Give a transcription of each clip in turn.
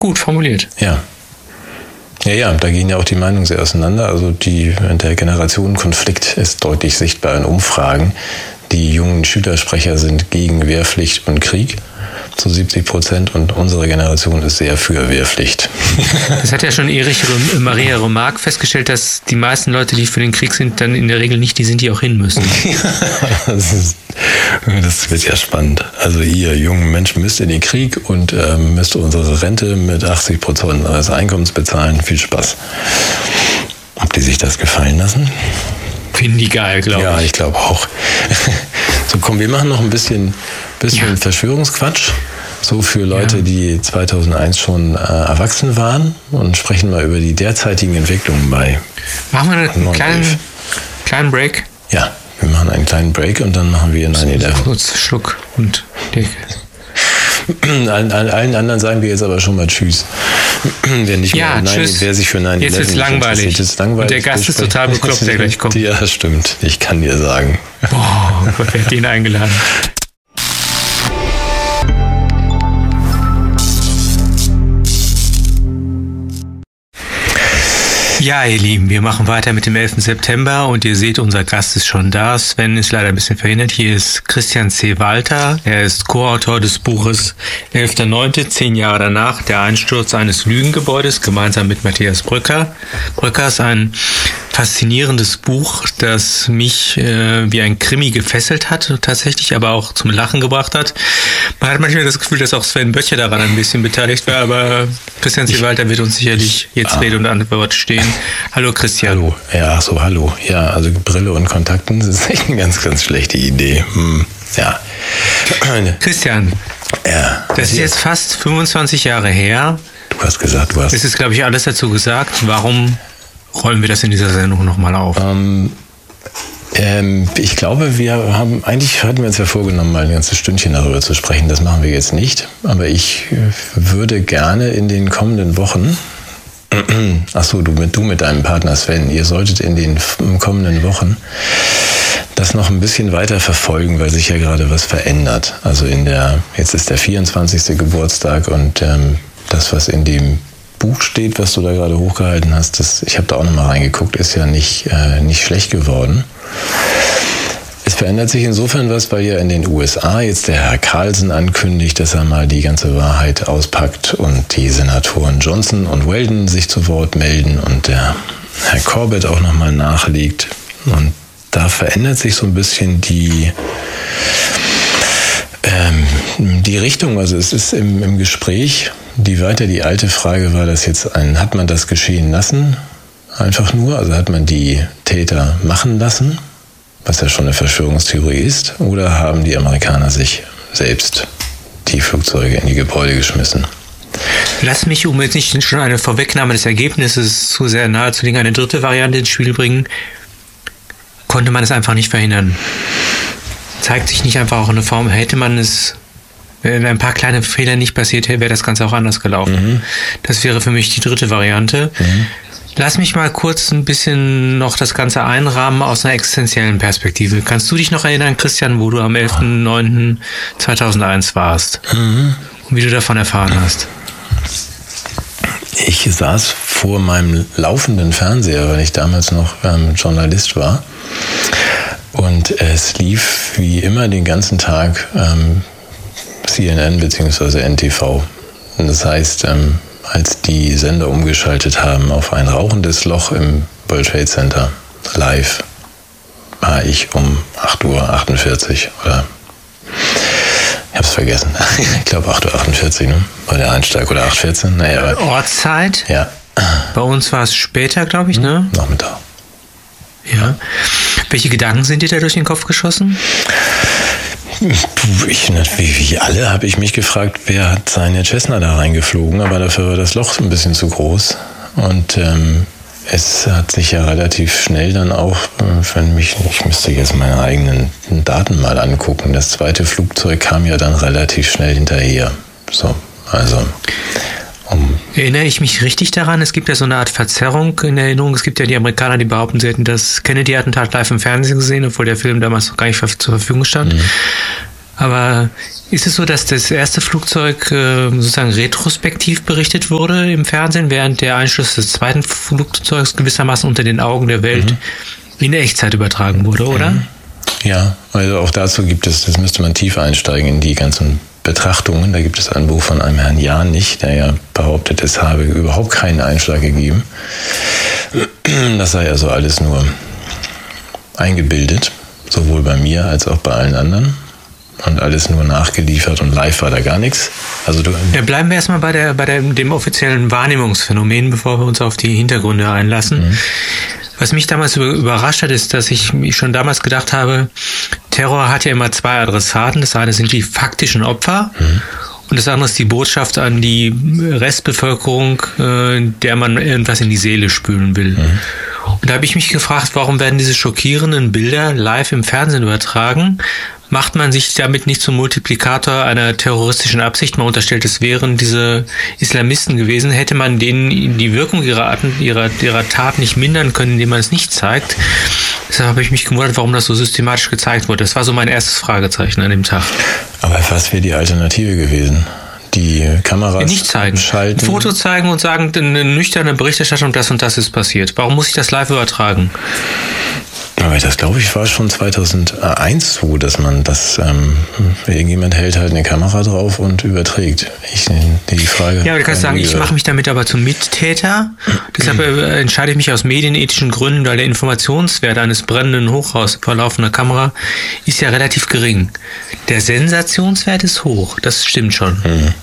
gut formuliert. Ja. Ja, da gehen ja auch die Meinungen sehr auseinander. Also der Generationenkonflikt ist deutlich sichtbar in Umfragen. Die jungen Schülersprecher sind gegen Wehrpflicht und Krieg zu 70% und unsere Generation ist sehr für Wehrpflicht. Das hat ja schon Maria Remarque festgestellt, dass die meisten Leute, die für den Krieg sind, dann in der Regel nicht die sind, die auch hin müssen. Das wird ja spannend. Also ihr jungen Menschen müsst in den Krieg und müsst unsere Rente mit 80% eures Einkommens bezahlen. Viel Spaß. Ob die sich das gefallen lassen? Finden die geil, glaube ich. Ja, ich glaube auch. So, komm, wir machen noch ein bisschen Verschwörungsquatsch. So für Leute, die 2001 schon erwachsen waren und sprechen mal über die derzeitigen Entwicklungen bei. Machen wir einen kleinen Break? Ja, wir machen einen kleinen Break und dann machen wir 9/11. Kurz Schluck und Decke. Allen anderen sagen wir jetzt aber schon mal Tschüss. Wer sich für 9/11 jetzt wird's langweilig. Und der Gast ist total bekloppt, der gleich kommt. Ja, stimmt. Ich kann dir sagen. Boah, Gott, wer hat den eingeladen? Ja, ihr Lieben, wir machen weiter mit dem 11. September und ihr seht, unser Gast ist schon da. Sven ist leider ein bisschen verhindert. Hier ist Christian C. Walter. Er ist Co-Autor des Buches 11.09., 10 Jahre danach, der Einsturz eines Lügengebäudes, gemeinsam mit Matthias Brücker. Brücker ist ein faszinierendes Buch, das mich wie ein Krimi gefesselt hat, tatsächlich, aber auch zum Lachen gebracht hat. Man hat manchmal das Gefühl, dass auch Sven Böttcher daran ein bisschen beteiligt war, aber Christian C. Walter wird uns sicherlich jetzt Rede und Antwort stehen. Hallo Christian. Hallo. Ja, ach so, hallo. Ja, also Brille und Kontakten, das ist echt eine ganz, ganz schlechte Idee. Ja. Christian, das ist jetzt fast 25 Jahre her. Du hast gesagt, Es ist, glaube ich, alles dazu gesagt. Warum rollen wir das in dieser Sendung nochmal auf? Ich glaube, eigentlich hatten wir uns ja vorgenommen, mal ein ganzes Stündchen darüber zu sprechen. Das machen wir jetzt nicht. Aber ich würde gerne in den kommenden Wochen, achso, du mit deinem Partner Sven, ihr solltet in den kommenden Wochen das noch ein bisschen weiter verfolgen, weil sich ja gerade was verändert. Also jetzt ist der 24. Geburtstag und das, was in dem Buch steht, was du da gerade hochgehalten hast, ich habe da auch nochmal reingeguckt, ist ja nicht schlecht geworden. Es verändert sich insofern was, weil ja in den USA jetzt der Herr Carlson ankündigt, dass er mal die ganze Wahrheit auspackt und die Senatoren Johnson und Weldon sich zu Wort melden und der Herr Corbett auch nochmal nachlegt. Und da verändert sich so ein bisschen die Richtung. Also es ist im Gespräch, die alte Frage war das jetzt hat man das geschehen lassen? Einfach nur, also hat man die Täter machen lassen? Was ja schon eine Verschwörungstheorie ist, oder haben die Amerikaner sich selbst die Flugzeuge in die Gebäude geschmissen? Lass mich, um jetzt nicht schon eine Vorwegnahme des Ergebnisses zu sehr nahe zu legen, eine dritte Variante ins Spiel bringen. Konnte man es einfach nicht verhindern? Zeigt sich nicht einfach auch eine Form, wenn ein paar kleine Fehler nicht passiert hätte, wäre das Ganze auch anders gelaufen. Das wäre für mich die dritte Variante. Lass mich mal kurz ein bisschen noch das Ganze einrahmen aus einer existenziellen Perspektive. Kannst du dich noch erinnern, Christian, wo du am 11.09.2001 warst? Und wie du davon erfahren hast? Ich saß vor meinem laufenden Fernseher, weil ich damals noch Journalist war. Und es lief wie immer den ganzen Tag CNN bzw. NTV. Und das heißt, als die Sender umgeschaltet haben auf ein rauchendes Loch im World Trade Center live, war ich um 8:48 Uhr oder ich hab's vergessen. Ich glaube 8:48 Uhr, ne? War der Einstieg oder 8:14 Uhr? Naja, Ortszeit? Ja. Bei uns war es später, glaube ich, ne? Nachmittag. Ja. Welche Gedanken sind dir da durch den Kopf geschossen? Wie alle habe ich mich gefragt, wer hat seine Cessna da reingeflogen, aber dafür war das Loch ein bisschen zu groß. Und es hat sich ja relativ schnell dann auch, ich müsste jetzt meine eigenen Daten mal angucken, das zweite Flugzeug kam ja dann relativ schnell hinterher. So, also Erinnere ich mich richtig daran? Es gibt ja so eine Art Verzerrung in Erinnerung. Es gibt ja die Amerikaner, die behaupten, sie hätten das Kennedy-Attentat live im Fernsehen gesehen, obwohl der Film damals noch gar nicht zur Verfügung stand. Aber ist es so, dass das erste Flugzeug sozusagen retrospektiv berichtet wurde im Fernsehen, während der Einschuss des zweiten Flugzeugs gewissermaßen unter den Augen der Welt in Echtzeit übertragen wurde, oder? Ja, also auch dazu gibt es, das müsste man tief einsteigen in die ganzen Betrachtungen. Da gibt es ein Buch von einem Herrn Janich, der ja behauptet, es habe überhaupt keinen Einschlag gegeben. Das sei also alles nur eingebildet, sowohl bei mir als auch bei allen anderen. Und alles nur nachgeliefert und live war da gar nichts. Also ja, bleiben wir erstmal bei dem offiziellen Wahrnehmungsphänomen, bevor wir uns auf die Hintergründe einlassen. Was mich damals überrascht hat, ist, dass ich schon damals gedacht habe, Terror hat ja immer zwei Adressaten. Das eine sind die faktischen Opfer und das andere ist die Botschaft an die Restbevölkerung, der man irgendwas in die Seele spülen will. Und da habe ich mich gefragt, warum werden diese schockierenden Bilder live im Fernsehen übertragen? Macht man sich damit nicht zum Multiplikator einer terroristischen Absicht? Man unterstellt, es wären diese Islamisten gewesen. Hätte man denen die Wirkung ihrer Tat nicht mindern können, indem man es nicht zeigt? Deshalb habe ich mich gewundert, warum das so systematisch gezeigt wurde. Das war so mein erstes Fragezeichen an dem Tag. Aber was wäre die Alternative gewesen? Die Kameras nicht zeigen. Schalten. Ein Foto zeigen und sagen, eine nüchterne Berichterstattung, das und das ist passiert. Warum muss ich das live übertragen? Aber das, glaube ich, war schon 2001 so, dass man das, irgendjemand hält halt eine Kamera drauf und überträgt. Die Frage. Ja, aber du kannst sagen, ich mache mich damit aber zum Mittäter. Deshalb entscheide ich mich aus medienethischen Gründen, weil der Informationswert eines brennenden Hochhauses vor laufender Kamera ist ja relativ gering. Der Sensationswert ist hoch, das stimmt schon.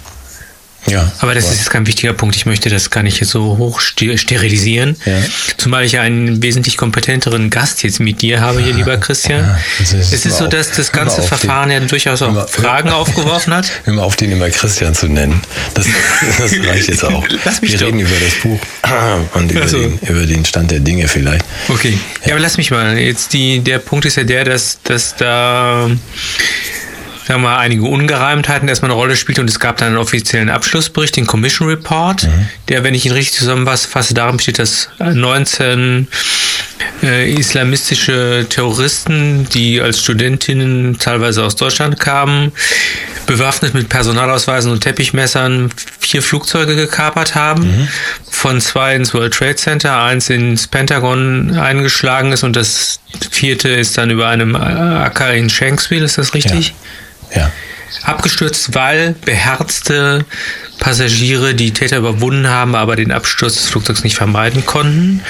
Ja, aber das ist jetzt kein wichtiger Punkt. Ich möchte das gar nicht so hoch sterilisieren. Ja. Zumal ich ja einen wesentlich kompetenteren Gast jetzt mit dir habe hier, lieber Christian. Ja, es ist so, dass das ganze Verfahren ja durchaus auch Fragen aufgeworfen hat. Hör mal auf, den immer Christian zu nennen. Das reicht jetzt auch. Wir reden über das Buch und über den Stand der Dinge vielleicht. Okay, ja, aber lass mich mal. Jetzt der Punkt ist ja der, dass da sagen wir mal, einige Ungereimtheiten erstmal eine Rolle spielt und es gab dann einen offiziellen Abschlussbericht, den Commission Report, der, wenn ich ihn richtig zusammenfasse, darin besteht, dass 19 islamistische Terroristen, die als Studentinnen teilweise aus Deutschland kamen, bewaffnet mit Personalausweisen und Teppichmessern 4 Flugzeuge gekapert haben, von 2 ins World Trade Center, 1 ins Pentagon eingeschlagen ist und das 4. ist dann über einem Acker in Shanksville, ist das richtig? Ja. Abgestürzt, weil beherzte Passagiere die Täter überwunden haben, aber den Absturz des Flugzeugs nicht vermeiden konnten.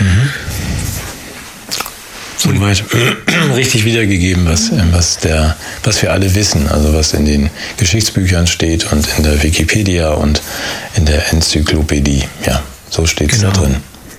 Soweit richtig wiedergegeben, was wir alle wissen, also was in den Geschichtsbüchern steht und in der Wikipedia und in der Enzyklopädie. Ja, so steht es da drin.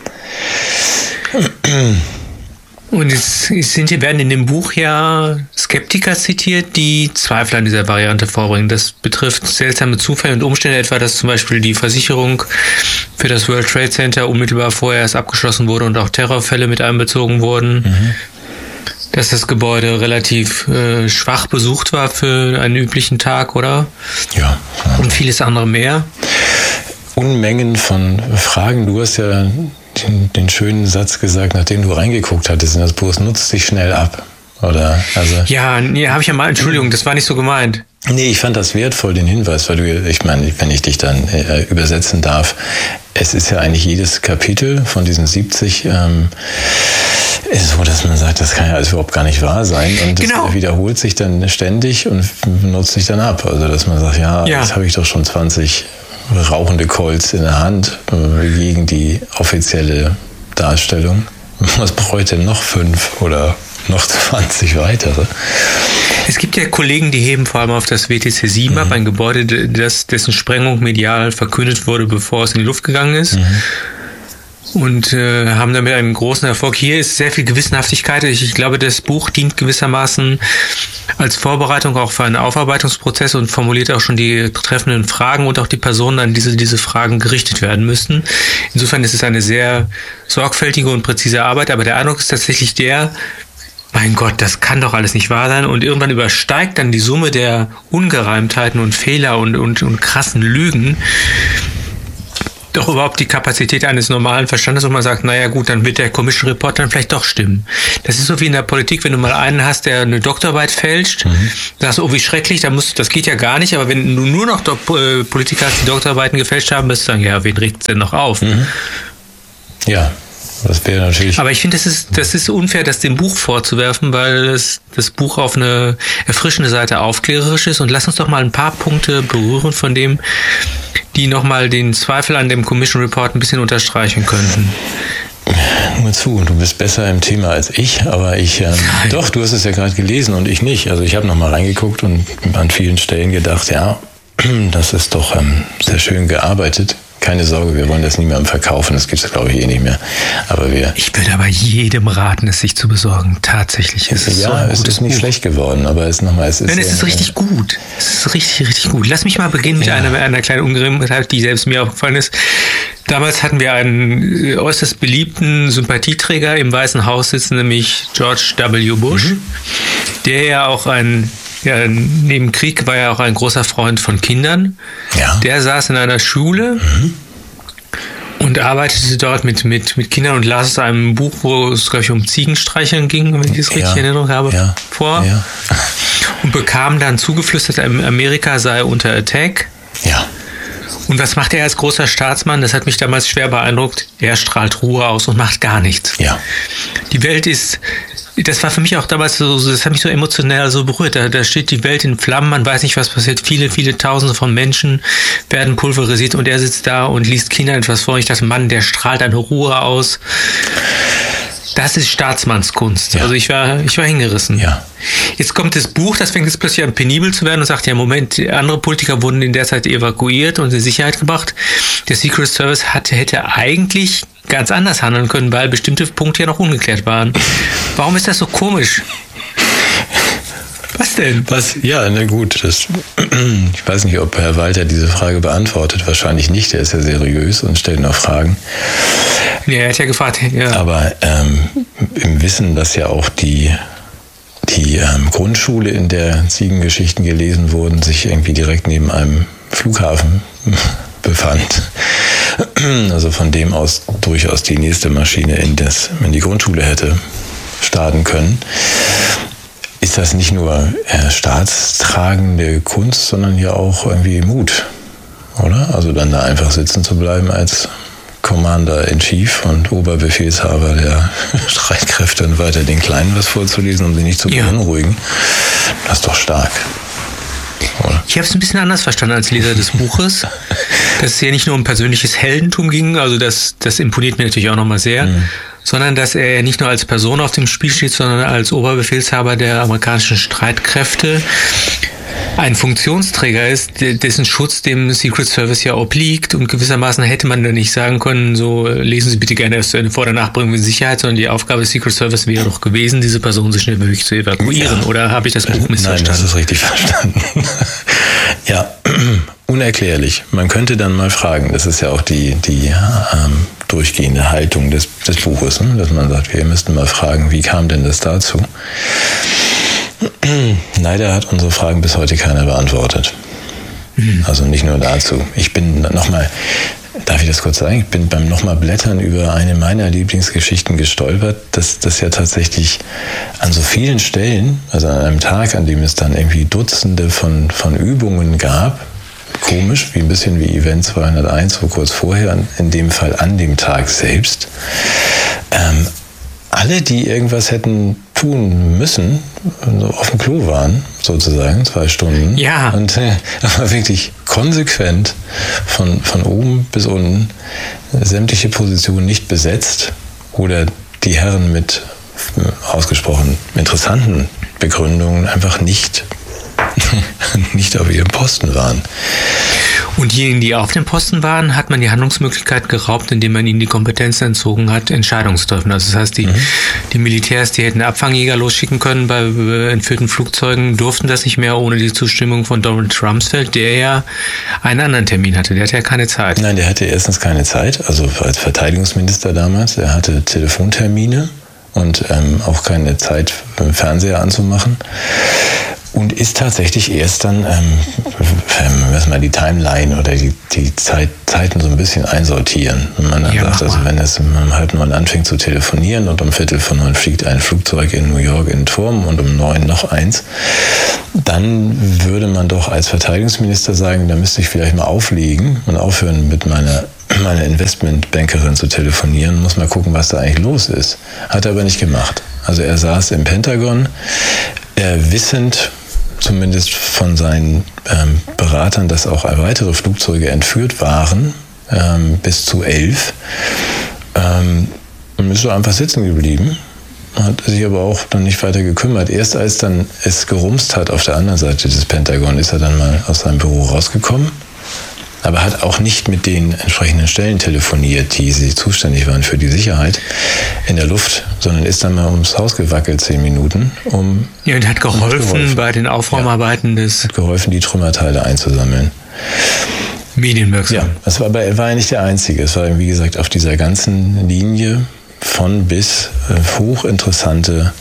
Und werden in dem Buch ja Skeptiker zitiert, die Zweifel an dieser Variante vorbringen. Das betrifft seltsame Zufälle und Umstände, etwa, dass zum Beispiel die Versicherung für das World Trade Center unmittelbar vorher erst abgeschlossen wurde und auch Terrorfälle mit einbezogen wurden. Dass das Gebäude relativ schwach besucht war für einen üblichen Tag, oder? Ja. Und vieles andere mehr. Unmengen von Fragen. Du hast ja den schönen Satz gesagt, nachdem du reingeguckt hattest in das Buch, es nutzt sich schnell ab, oder? Also, ja, habe ich ja mal, Entschuldigung, das war nicht so gemeint. Nee, ich fand das wertvoll, den Hinweis, weil ich meine, wenn ich dich dann übersetzen darf, es ist ja eigentlich jedes Kapitel von diesen 70 ist so, dass man sagt, das kann ja alles überhaupt gar nicht wahr sein und das wiederholt sich dann ständig und nutzt sich dann ab. Also, dass man sagt, ja. Jetzt habe ich doch schon 20 rauchende Colts in der Hand gegen die offizielle Darstellung. Was bräuchte denn noch 5 oder noch 20 weitere? Es gibt ja Kollegen, die heben vor allem auf das WTC 7 ab, ein Gebäude, dessen Sprengung medial verkündet wurde, bevor es in die Luft gegangen ist. Und haben damit einen großen Erfolg. Hier ist sehr viel Gewissenhaftigkeit. Ich glaube, das Buch dient gewissermaßen als Vorbereitung auch für einen Aufarbeitungsprozess und formuliert auch schon die treffenden Fragen und auch die Personen, an die diese Fragen gerichtet werden müssten. Insofern ist es eine sehr sorgfältige und präzise Arbeit, aber der Eindruck ist tatsächlich mein Gott, das kann doch alles nicht wahr sein. Und irgendwann übersteigt dann die Summe der Ungereimtheiten und Fehler und krassen Lügen doch überhaupt die Kapazität eines normalen Verstandes, wo man sagt, naja gut, dann wird der Commission Report dann vielleicht doch stimmen. Das ist so wie in der Politik, wenn du mal einen hast, der eine Doktorarbeit fälscht, sagst du, oh wie schrecklich, das geht ja gar nicht, aber wenn du nur noch Politiker hast, die Doktorarbeiten gefälscht haben, wirst du sagen, ja, wen regt es denn noch auf? Ja. Das wäre natürlich. Aber ich finde, das ist unfair, das dem Buch vorzuwerfen, weil das Buch auf eine erfrischende Seite aufklärerisch ist. Und lass uns doch mal ein paar Punkte berühren von dem, die nochmal den Zweifel an dem Commission Report ein bisschen unterstreichen könnten. Nur zu, du bist besser im Thema als ich, aber doch, du hast es ja gerade gelesen und ich nicht. Also ich habe nochmal reingeguckt und an vielen Stellen gedacht, ja, das ist doch sehr schön gearbeitet. Keine Sorge, wir wollen das niemandem verkaufen, das gibt es, glaube ich, nicht mehr. Ich würde aber jedem raten, es sich zu besorgen. Tatsächlich ist es so ein gutes es ist nicht Buch. Schlecht geworden, aber es ist richtig gut. Es ist richtig, richtig gut. Lass mich mal beginnen mit einer kleinen Ungereimtheit, die selbst mir aufgefallen ist. Damals hatten wir einen äußerst beliebten Sympathieträger im Weißen Haus sitzen, nämlich George W. Bush, der ja auch neben Krieg war er auch ein großer Freund von Kindern. Ja. Der saß in einer Schule und arbeitete dort mit Kindern und las aus einem Buch, wo es, glaube ich, um Ziegenstreicheln ging, wenn ich das richtig in Erinnerung habe, vor. Ja. Und bekam dann zugeflüstert, Amerika sei unter Attack. Ja. Und was macht er als großer Staatsmann? Das hat mich damals schwer beeindruckt. Er strahlt Ruhe aus und macht gar nichts. Ja. Die Welt ist... Das war für mich auch damals so, das hat mich so emotional so berührt. Da steht die Welt in Flammen, man weiß nicht, was passiert. Viele, viele Tausende von Menschen werden pulverisiert und er sitzt da und liest Kindern etwas vor. Ich dachte, Mann, der strahlt eine Ruhe aus. Das ist Staatsmannskunst. Ja. Also ich war hingerissen. Ja. Jetzt kommt das Buch, das fängt jetzt plötzlich an penibel zu werden und sagt, ja Moment, andere Politiker wurden in der Zeit evakuiert und in Sicherheit gebracht. Der Secret Service hätte eigentlich ganz anders handeln können, weil bestimmte Punkte ja noch ungeklärt waren. Warum ist das so komisch? Was denn? Ja, na gut. Ich weiß nicht, ob Herr Walter diese Frage beantwortet. Wahrscheinlich nicht. Er ist ja seriös und stellt noch Fragen. Ja, er hat ja gefragt. Ja. Aber im Wissen, dass ja auch die Grundschule, in der Ziegengeschichten gelesen wurden, sich irgendwie direkt neben einem Flughafen befand. Also von dem aus durchaus die nächste Maschine in die Grundschule hätte starten können. Ist das nicht nur staatstragende Kunst, sondern ja auch irgendwie Mut, oder? Also dann da einfach sitzen zu bleiben als Commander-in-Chief und Oberbefehlshaber der Streitkräfte und weiter den Kleinen was vorzulesen, um sie nicht zu beunruhigen. Das ist doch stark. Oder? Ich habe es ein bisschen anders verstanden als Leser des Buches, dass es ja nicht nur um persönliches Heldentum ging, also das imponiert mir natürlich auch nochmal sehr, sondern dass er nicht nur als Person auf dem Spiel steht, sondern als Oberbefehlshaber der amerikanischen Streitkräfte ein Funktionsträger ist, dessen Schutz dem Secret Service ja obliegt, und gewissermaßen hätte man da nicht sagen können, so lesen Sie bitte gerne erst zu Ende, vor- oder nachbringen wir Sicherheit, sondern die Aufgabe des Secret Service wäre doch gewesen, diese Person so schnell wie möglich zu evakuieren. Oder habe ich das Buch missverstanden? Nein, das ist richtig verstanden. Ja, unerklärlich. Man könnte dann mal fragen, das ist ja auch die durchgehende Haltung des Buches, ne? Dass man sagt, wir müssten mal fragen, wie kam denn das dazu? Leider hat unsere Fragen bis heute keiner beantwortet. Also nicht nur dazu. Ich bin nochmal, darf ich das kurz sagen? Ich bin beim nochmal Blättern über eine meiner Lieblingsgeschichten gestolpert, dass das ja tatsächlich an so vielen Stellen, also an einem Tag, an dem es dann irgendwie Dutzende von Übungen gab, komisch, ein bisschen wie Event 201, wo kurz vorher, in dem Fall an dem Tag selbst, alle, die irgendwas hätten tun müssen, auf dem Klo waren, sozusagen, 2 Stunden. Ja. Und aber wirklich konsequent von oben bis unten sämtliche Positionen nicht besetzt oder die Herren mit ausgesprochen interessanten Begründungen einfach nicht auf ihrem Posten waren. Und diejenigen, die auf dem Posten waren, hat man die Handlungsmöglichkeit geraubt, indem man ihnen die Kompetenz entzogen hat, Entscheidungen zu treffen. Also das heißt, die Militärs, die hätten Abfangjäger losschicken können bei entführten Flugzeugen, durften das nicht mehr ohne die Zustimmung von Donald Rumsfeld, der ja einen anderen Termin hatte. Der hatte ja keine Zeit. Nein, der hatte erstens keine Zeit, also als Verteidigungsminister damals. Er hatte Telefontermine und auch keine Zeit, Fernseher anzumachen. Und ist tatsächlich erst dann, wenn wir mal die Timeline oder die Zeiten so ein bisschen einsortieren. Wenn man dann sagt, also wenn es um 8:30 anfängt zu telefonieren und um 8:45 fliegt ein Flugzeug in New York in den Turm und um 9 noch eins, dann würde man doch als Verteidigungsminister sagen, da müsste ich vielleicht mal auflegen und aufhören mit meiner Investmentbankerin zu telefonieren, muss mal gucken, was da eigentlich los ist. Hat er aber nicht gemacht. Also er saß im Pentagon, wissend, zumindest von seinen Beratern, dass auch weitere Flugzeuge entführt waren, bis zu 11. Und ist so einfach sitzen geblieben, hat sich aber auch dann nicht weiter gekümmert. Erst als dann es gerumst hat auf der anderen Seite des Pentagon, ist er dann mal aus seinem Büro rausgekommen, aber hat auch nicht mit den entsprechenden Stellen telefoniert, die zuständig waren für die Sicherheit in der Luft, sondern ist dann mal ums Haus gewackelt 10 Minuten. Und hat geholfen bei den Aufräumarbeiten hat geholfen, die Trümmerteile einzusammeln. Medienwirksam. Ja, aber er war ja nicht der Einzige. Es war, wie gesagt, auf dieser ganzen Linie von bis hochinteressante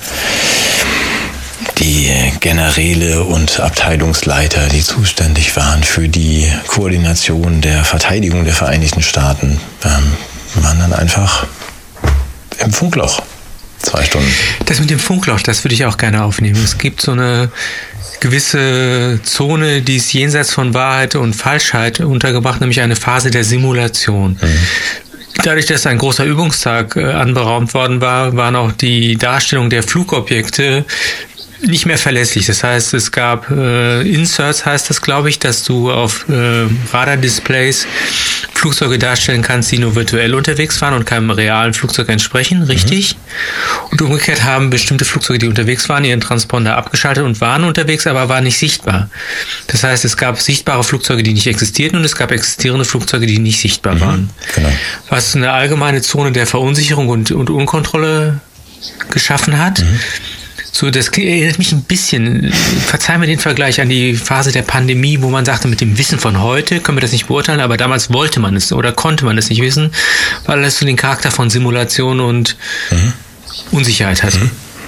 die Generäle und Abteilungsleiter, die zuständig waren für die Koordination der Verteidigung der Vereinigten Staaten, waren dann einfach im Funkloch 2 Stunden. Das mit dem Funkloch, das würde ich auch gerne aufnehmen. Es gibt so eine gewisse Zone, die ist jenseits von Wahrheit und Falschheit untergebracht, nämlich eine Phase der Simulation. Dadurch, dass ein großer Übungstag anberaumt worden war, waren auch die Darstellung der Flugobjekte nicht mehr verlässlich. Das heißt, es gab Inserts, heißt das, glaube ich, dass du auf Radardisplays Flugzeuge darstellen kannst, die nur virtuell unterwegs waren und keinem realen Flugzeug entsprechen, richtig? Und umgekehrt haben bestimmte Flugzeuge, die unterwegs waren, ihren Transponder abgeschaltet und waren unterwegs, aber waren nicht sichtbar. Das heißt, es gab sichtbare Flugzeuge, die nicht existierten und es gab existierende Flugzeuge, die nicht sichtbar waren. Genau. Was eine allgemeine Zone der Verunsicherung und Unkontrolle geschaffen hat. So, das erinnert mich ein bisschen, verzeih mir den Vergleich, an die Phase der Pandemie, wo man sagte, mit dem Wissen von heute können wir das nicht beurteilen, aber damals wollte man es oder konnte man es nicht wissen, weil es so den Charakter von Simulation und Unsicherheit hatte.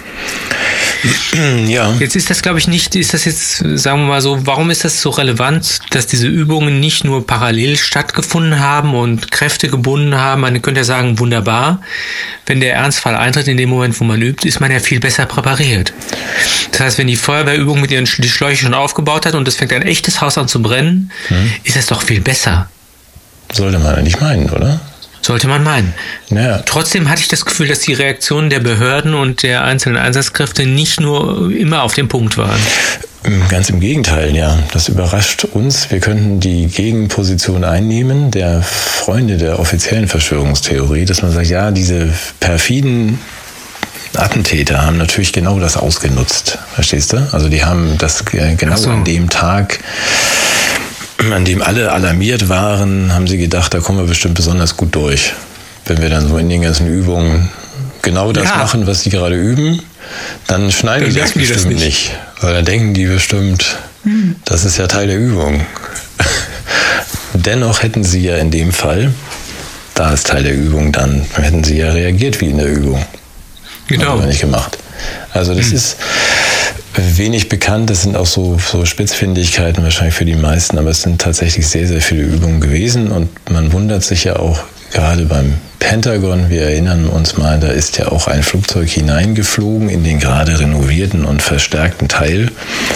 Ja. Jetzt ist das, glaube ich, nicht, ist das jetzt, sagen wir mal so, warum ist das so relevant, dass diese Übungen nicht nur parallel stattgefunden haben und Kräfte gebunden haben? Man könnte ja sagen, wunderbar, wenn der Ernstfall eintritt in dem Moment, wo man übt, ist man ja viel besser präpariert. Das heißt, wenn die Feuerwehrübung mit ihren die Schläuche schon aufgebaut hat und es fängt ein echtes Haus an zu brennen, ist das doch viel besser. Sollte man eigentlich meinen, oder? Sollte man meinen. Naja. Trotzdem hatte ich das Gefühl, dass die Reaktionen der Behörden und der einzelnen Einsatzkräfte nicht nur immer auf dem Punkt waren. Ganz im Gegenteil, ja. Das überrascht uns. Wir könnten die Gegenposition einnehmen, der Freunde der offiziellen Verschwörungstheorie, dass man sagt, ja, diese perfiden Attentäter haben natürlich genau das ausgenutzt. Verstehst du? Also die haben das genau an dem Tag, an dem alle alarmiert waren, haben sie gedacht, da kommen wir bestimmt besonders gut durch. Wenn wir dann so in den ganzen Übungen genau das machen, was sie gerade üben, dann schneiden die das bestimmt nicht. Weil dann denken die bestimmt, das ist ja Teil der Übung. Dennoch hätten sie ja in dem Fall, da ist Teil der Übung, dann hätten sie ja reagiert wie in der Übung. Genau. Das haben wir nicht gemacht. Also das ist wenig bekannt, das sind auch so Spitzfindigkeiten wahrscheinlich für die meisten, aber es sind tatsächlich sehr, sehr viele Übungen gewesen und man wundert sich ja auch gerade beim Pentagon, wir erinnern uns mal, da ist ja auch ein Flugzeug hineingeflogen in den gerade renovierten und verstärkten Teil.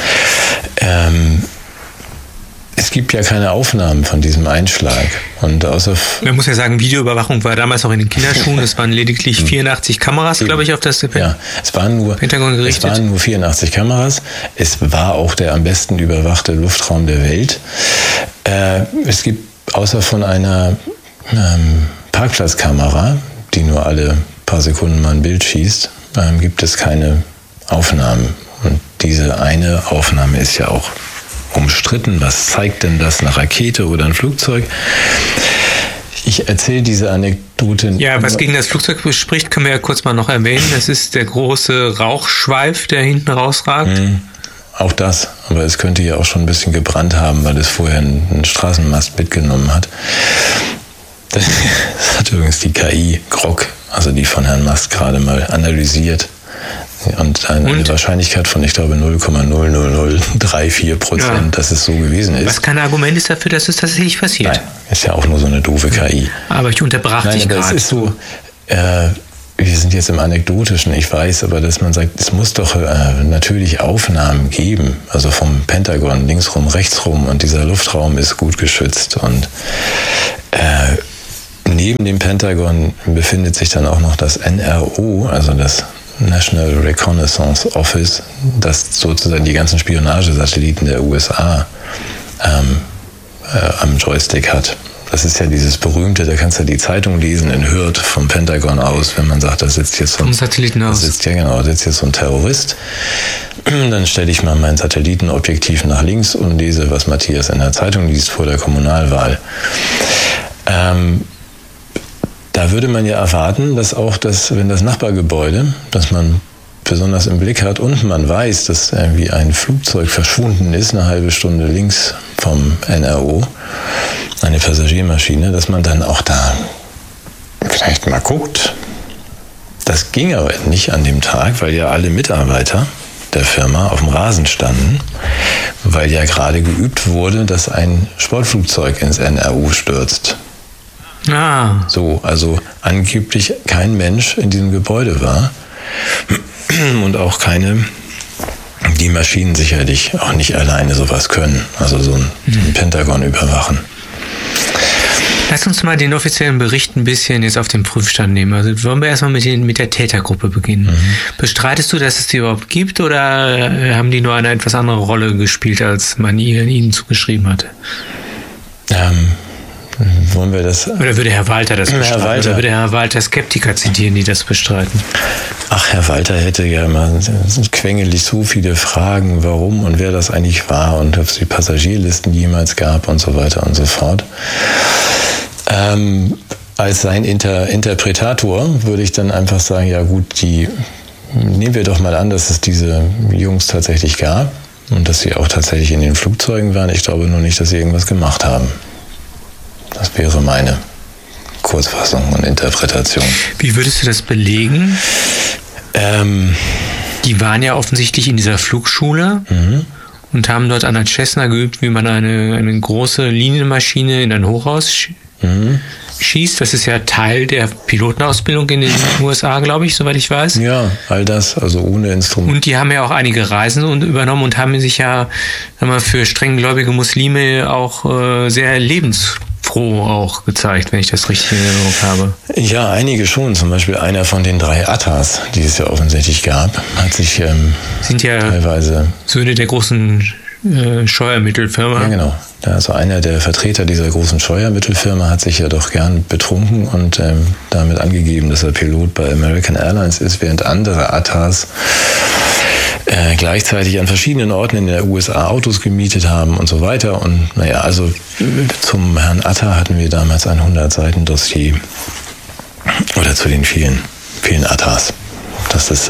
Es gibt ja keine Aufnahmen von diesem Einschlag. Und außer man muss ja sagen, Videoüberwachung war damals auch in den Kinderschuhen. Es waren lediglich 84 Kameras, glaube ich, auf das Pentagon gerichtet. Es waren nur 84 Kameras. Es war auch der am besten überwachte Luftraum der Welt. Es gibt außer von einer Parkplatzkamera, die nur alle paar Sekunden mal ein Bild schießt, gibt es keine Aufnahmen. Und diese eine Aufnahme ist ja auch umstritten. Was zeigt denn das, eine Rakete oder ein Flugzeug? Ich erzähle diese Anekdote. Ja, was gegen das Flugzeug spricht, können wir ja kurz mal noch erwähnen. Das ist der große Rauchschweif, der hinten rausragt. Auch das, aber es könnte ja auch schon ein bisschen gebrannt haben, weil es vorher einen Straßenmast mitgenommen hat. Das hat übrigens die KI Grok, also die von Herrn Musk, gerade mal analysiert. Und eine Wahrscheinlichkeit von, ich glaube, 0,00034%, dass es so gewesen ist. Was kein Argument ist dafür, dass es tatsächlich passiert. Nein, ist ja auch nur so eine doofe KI. Aber ich unterbrach dich gerade. Es ist so, wir sind jetzt im Anekdotischen, ich weiß, aber dass man sagt, es muss doch natürlich Aufnahmen geben, also vom Pentagon, linksrum, rechtsrum, und dieser Luftraum ist gut geschützt. Und neben dem Pentagon befindet sich dann auch noch das NRO, also das National Reconnaissance Office, das sozusagen die ganzen Spionagesatelliten der USA am Joystick hat. Das ist ja dieses berühmte, da kannst du die Zeitung lesen in Hürth vom Pentagon aus, wenn man sagt, da sitzt jetzt so ein Satelliten aus. Sitzt jetzt so ein Terrorist. Dann stelle ich mal mein Satellitenobjektiv nach links und lese, was Matthias in der Zeitung liest vor der Kommunalwahl. Da würde man ja erwarten, dass auch wenn das Nachbargebäude, das man besonders im Blick hat und man weiß, dass irgendwie ein Flugzeug verschwunden ist, eine halbe Stunde links vom NRO, eine Passagiermaschine, dass man dann auch da vielleicht mal guckt. Das ging aber nicht an dem Tag, weil ja alle Mitarbeiter der Firma auf dem Rasen standen, weil ja gerade geübt wurde, dass ein Sportflugzeug ins NRO stürzt. So, also angeblich kein Mensch in diesem Gebäude war und auch die Maschinen sicherlich auch nicht alleine sowas können, also so ein Pentagon überwachen. Lass uns mal den offiziellen Bericht ein bisschen jetzt auf den Prüfstand nehmen. Also wollen wir erstmal mit der Tätergruppe beginnen. Bestreitest du, dass es die überhaupt gibt, oder haben die nur eine etwas andere Rolle gespielt, als man ihnen zugeschrieben hatte? Wollen wir das? Oder würde Herr Walter das bestreiten? Oder würde Herr Walter Skeptiker zitieren, die das bestreiten? Ach, Herr Walter hätte ja immer quengelig so viele Fragen, warum und wer das eigentlich war und ob es die Passagierlisten jemals gab und so weiter und so fort. Als sein Interpretator würde ich dann einfach sagen, ja gut, nehmen wir doch mal an, dass es diese Jungs tatsächlich gab und dass sie auch tatsächlich in den Flugzeugen waren. Ich glaube nur nicht, dass sie irgendwas gemacht haben. Das wäre meine Kurzfassung und Interpretation. Wie würdest du das belegen? Die waren ja offensichtlich in dieser Flugschule und haben dort an der Cessna geübt, wie man eine große Linienmaschine in ein Hochhaus schießt. Das ist ja Teil der Pilotenausbildung in den USA, glaube ich, soweit ich weiß. Ja, all das, also ohne Instrument. Und die haben ja auch einige Reisen übernommen und haben sich ja für strenggläubige Muslime auch sehr lebensfroh auch gezeigt, wenn ich das richtig in Erinnerung habe. Ja, einige schon. Zum Beispiel einer von den 3 Attas, die es ja offensichtlich gab, hat sich sind ja teilweise Söhne der großen Steuermittelfirma. Ja, genau. Also einer der Vertreter dieser großen Steuermittelfirma hat sich ja doch gern betrunken und damit angegeben, dass er Pilot bei American Airlines ist, während andere Attas gleichzeitig an verschiedenen Orten in den USA Autos gemietet haben und so weiter. Und naja, also zum Herrn Atta hatten wir damals ein 100-Seiten-Dossier oder zu den vielen Attas. Das ist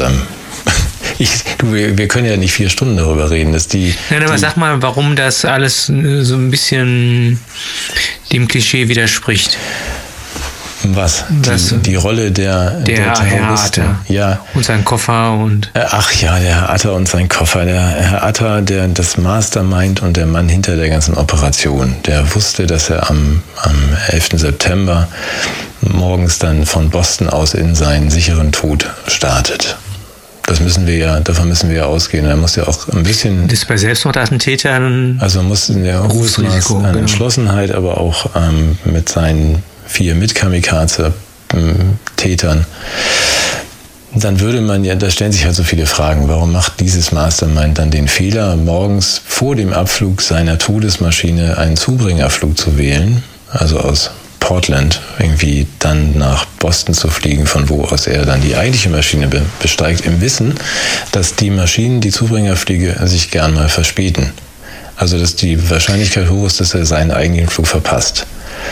wir können ja nicht 4 Stunden darüber reden, dass Nein, aber sag mal, warum das alles so ein bisschen dem Klischee widerspricht. Was? Die Rolle der Terroristen. Ja. Und sein Koffer und... Ach ja, der Herr Atta und sein Koffer. Der Herr Atta, das Mastermind und der Mann hinter der ganzen Operation. Der wusste, dass er am 11. September morgens dann von Boston aus in seinen sicheren Tod startet. Davon müssen wir ja ausgehen. Er muss ja auch ein bisschen... Das ist bei Selbstmordattentätern... Also muss in der Großmaß an Entschlossenheit, aber auch mit seinen 4 Mit-Kamikaze-Tätern. Dann würde man ja, da stellen sich halt so viele Fragen. Warum macht dieses Mastermind dann den Fehler, morgens vor dem Abflug seiner Todesmaschine einen Zubringerflug zu wählen? Also aus Portland irgendwie dann nach Boston zu fliegen, von wo aus er dann die eigentliche Maschine besteigt, im Wissen, dass die Maschinen, die Zubringerflüge, sich gern mal verspäten. Also dass die Wahrscheinlichkeit hoch ist, dass er seinen eigenen Flug verpasst.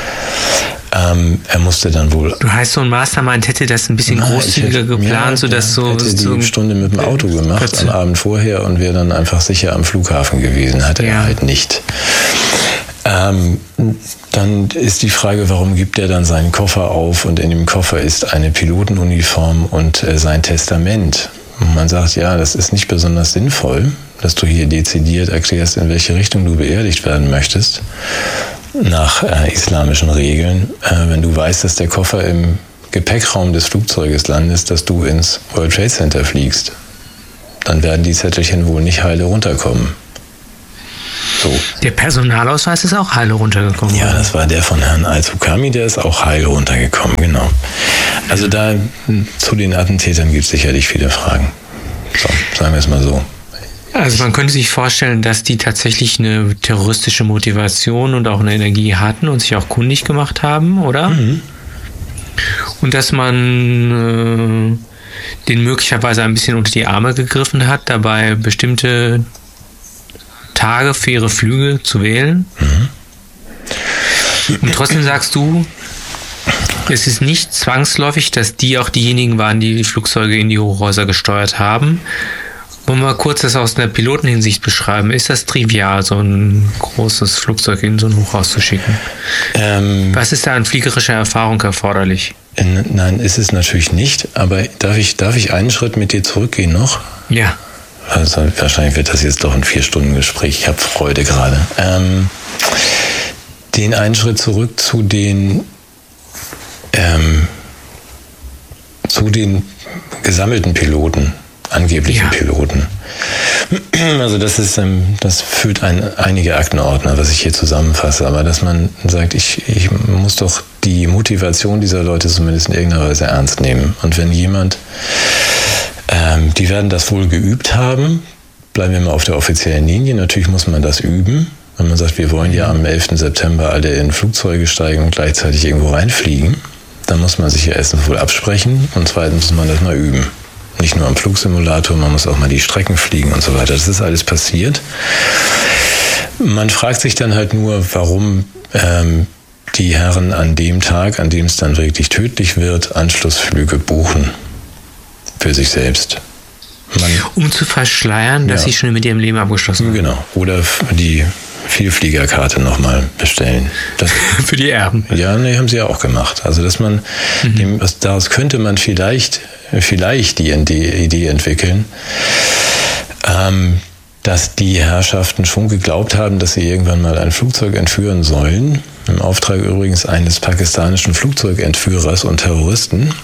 Er musste dann wohl... Du heißt, so ein Mastermind hätte das ein bisschen großzügiger geplant, sodass so... hätte die Stunde mit dem Auto gemacht am Abend vorher und wäre dann einfach sicher am Flughafen gewesen. Hat er halt nicht. Dann ist die Frage, warum gibt er dann seinen Koffer auf und in dem Koffer ist eine Pilotenuniform und sein Testament. und man sagt, ja, das ist nicht besonders sinnvoll, dass du hier dezidiert erklärst, in welche Richtung du beerdigt werden möchtest, nach islamischen Regeln, wenn du weißt, dass der Koffer im Gepäckraum des Flugzeuges landet, dass du ins World Trade Center fliegst, dann werden die Zettelchen wohl nicht heile runterkommen. So. Der Personalausweis ist auch heile runtergekommen. Ja, das war der von Herrn Al-Sukami, der ist auch heile runtergekommen, genau. Also da zu den Attentätern gibt es sicherlich viele Fragen. So, sagen wir es mal so. Also man könnte sich vorstellen, dass die tatsächlich eine terroristische Motivation und auch eine Energie hatten und sich auch kundig gemacht haben, oder? Mhm. Und dass man denen möglicherweise ein bisschen unter die Arme gegriffen hat, dabei bestimmte Tage für ihre Flüge zu wählen. Mhm. Und trotzdem sagst du, es ist nicht zwangsläufig, dass die auch diejenigen waren, die die Flugzeuge in die Hochhäuser gesteuert haben. Wollen wir mal kurz das aus einer Pilotenhinsicht beschreiben? Ist das trivial, so ein großes Flugzeug in so ein Hochhaus zu schicken? Was ist da an fliegerischer Erfahrung erforderlich? Nein, ist es natürlich nicht. Aber darf ich einen Schritt mit dir zurückgehen noch? Ja. Also wahrscheinlich wird das jetzt doch ein 4-Stunden-Gespräch. Ich habe Freude gerade. Den einen Schritt zurück zu den gesammelten Piloten, angeblichen Piloten. Also das füllt einige Aktenordner, was ich hier zusammenfasse. Aber dass man sagt, ich muss doch die Motivation dieser Leute zumindest in irgendeiner Weise ernst nehmen. Und wenn jemand, die werden das wohl geübt haben, bleiben wir mal auf der offiziellen Linie, natürlich muss man das üben. Wenn man sagt, wir wollen ja am 11. September alle in Flugzeuge steigen und gleichzeitig irgendwo reinfliegen, dann muss man sich ja erstens wohl absprechen und zweitens muss man das mal üben. Nicht nur am Flugsimulator, man muss auch mal die Strecken fliegen und so weiter. Das ist alles passiert. Man fragt sich dann halt nur, warum die Herren an dem Tag, an dem es dann wirklich tödlich wird, Anschlussflüge buchen für sich selbst. Um zu verschleiern, dass sie schon mit ihrem Leben abgeschlossen haben. Genau. Oder die Vielfliegerkarte nochmal bestellen. Für die Erben. Ja, haben sie ja auch gemacht. Also dass man, daraus könnte man vielleicht die Idee entwickeln, dass die Herrschaften schon geglaubt haben, dass sie irgendwann mal ein Flugzeug entführen sollen. Im Auftrag übrigens eines pakistanischen Flugzeugentführers und Terroristen.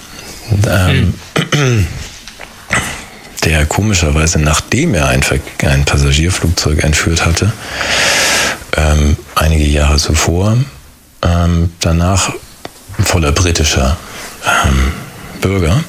Der komischerweise, nachdem er ein Passagierflugzeug entführt hatte, einige Jahre zuvor, danach voller britischer Bürger,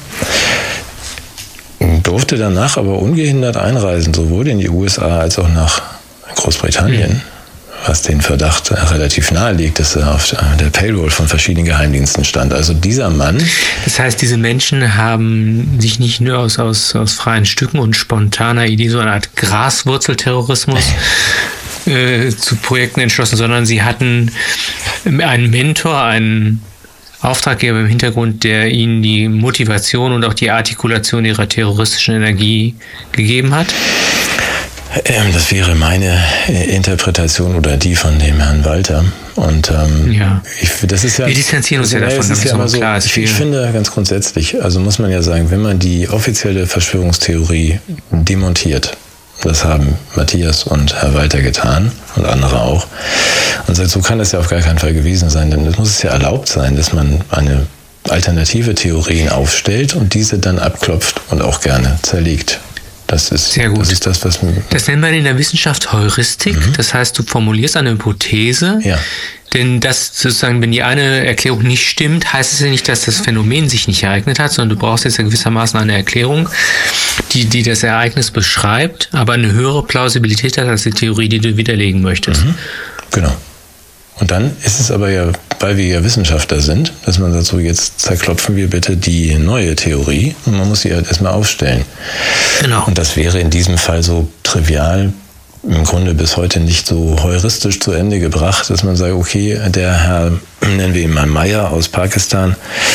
durfte danach aber ungehindert einreisen, sowohl in die USA als auch nach Großbritannien, was den Verdacht relativ nahe liegt, dass er auf der Payroll von verschiedenen Geheimdiensten stand. Also dieser Mann... Das heißt, diese Menschen haben sich nicht nur aus freien Stücken und spontaner Idee, so eine Art Graswurzelterrorismus zu Projekten entschlossen, sondern sie hatten einen Mentor, einen Auftraggeber im Hintergrund, der ihnen die Motivation und auch die Artikulation ihrer terroristischen Energie gegeben hat? Das wäre meine Interpretation oder die von dem Herrn Walter. Und das ist ja... Wir distanzieren uns ja davon, das ist ja immer so, klar. Ich finde ganz grundsätzlich, also muss man ja sagen, wenn man die offizielle Verschwörungstheorie demontiert, das haben Matthias und Herr Walter getan und andere auch, und sagt, so kann das ja auf gar keinen Fall gewesen sein, denn es muss ja erlaubt sein, dass man eine alternative Theorien aufstellt und diese dann abklopft und auch gerne zerlegt. Das ist sehr gut. Das ist das, was... Das nennt man in der Wissenschaft Heuristik. Das heißt, du formulierst eine Hypothese. Ja. Denn das sozusagen, wenn die eine Erklärung nicht stimmt, heißt es ja nicht, dass das Phänomen sich nicht ereignet hat, sondern du brauchst jetzt ja gewissermaßen eine Erklärung, die das Ereignis beschreibt, aber eine höhere Plausibilität hat als die Theorie, die du widerlegen möchtest. Genau. Und dann ist es aber ja, weil wir ja Wissenschaftler sind, dass man sagt, so jetzt zerklopfen wir bitte die neue Theorie und man muss sie halt erstmal aufstellen. Genau. Und das wäre in diesem Fall so trivial, im Grunde bis heute nicht so heuristisch zu Ende gebracht, dass man sagt, okay, der Herr, nennen wir ihn mal Meyer aus Pakistan,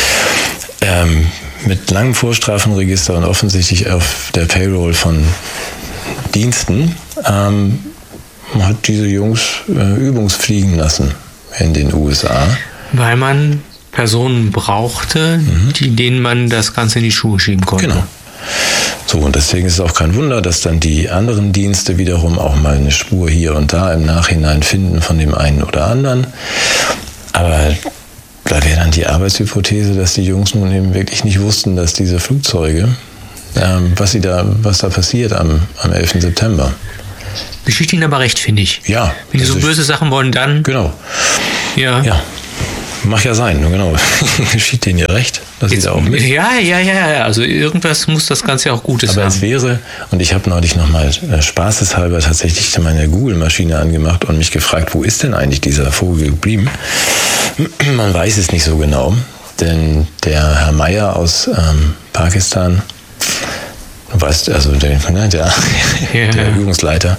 mit langem Vorstrafenregister und offensichtlich auf der Payroll von Diensten, hat diese Jungs übungsfliegen lassen in den USA. Weil man Personen brauchte, denen man das Ganze in die Schuhe schieben konnte. Genau. So, und deswegen ist es auch kein Wunder, dass dann die anderen Dienste wiederum auch mal eine Spur hier und da im Nachhinein finden von dem einen oder anderen. Aber da wäre dann die Arbeitshypothese, dass die Jungs nun eben wirklich nicht wussten, dass diese Flugzeuge, was da passiert am 11. September. Geschieht ihnen aber recht, finde ich. Ja. Wenn die so böse Sachen wollen, dann... Genau. Ja. Mag ja sein, genau. Geschieht denen ja recht, dass sie da auch mit. Ja. Also irgendwas muss das Ganze auch Gutes haben. Aber es wäre, und ich habe neulich nochmal spaßeshalber tatsächlich meine Google-Maschine angemacht und mich gefragt, wo ist denn eigentlich dieser Vogel geblieben? Man weiß es nicht so genau, denn der Herr Meyer aus Pakistan, du weißt, also der Übungsleiter,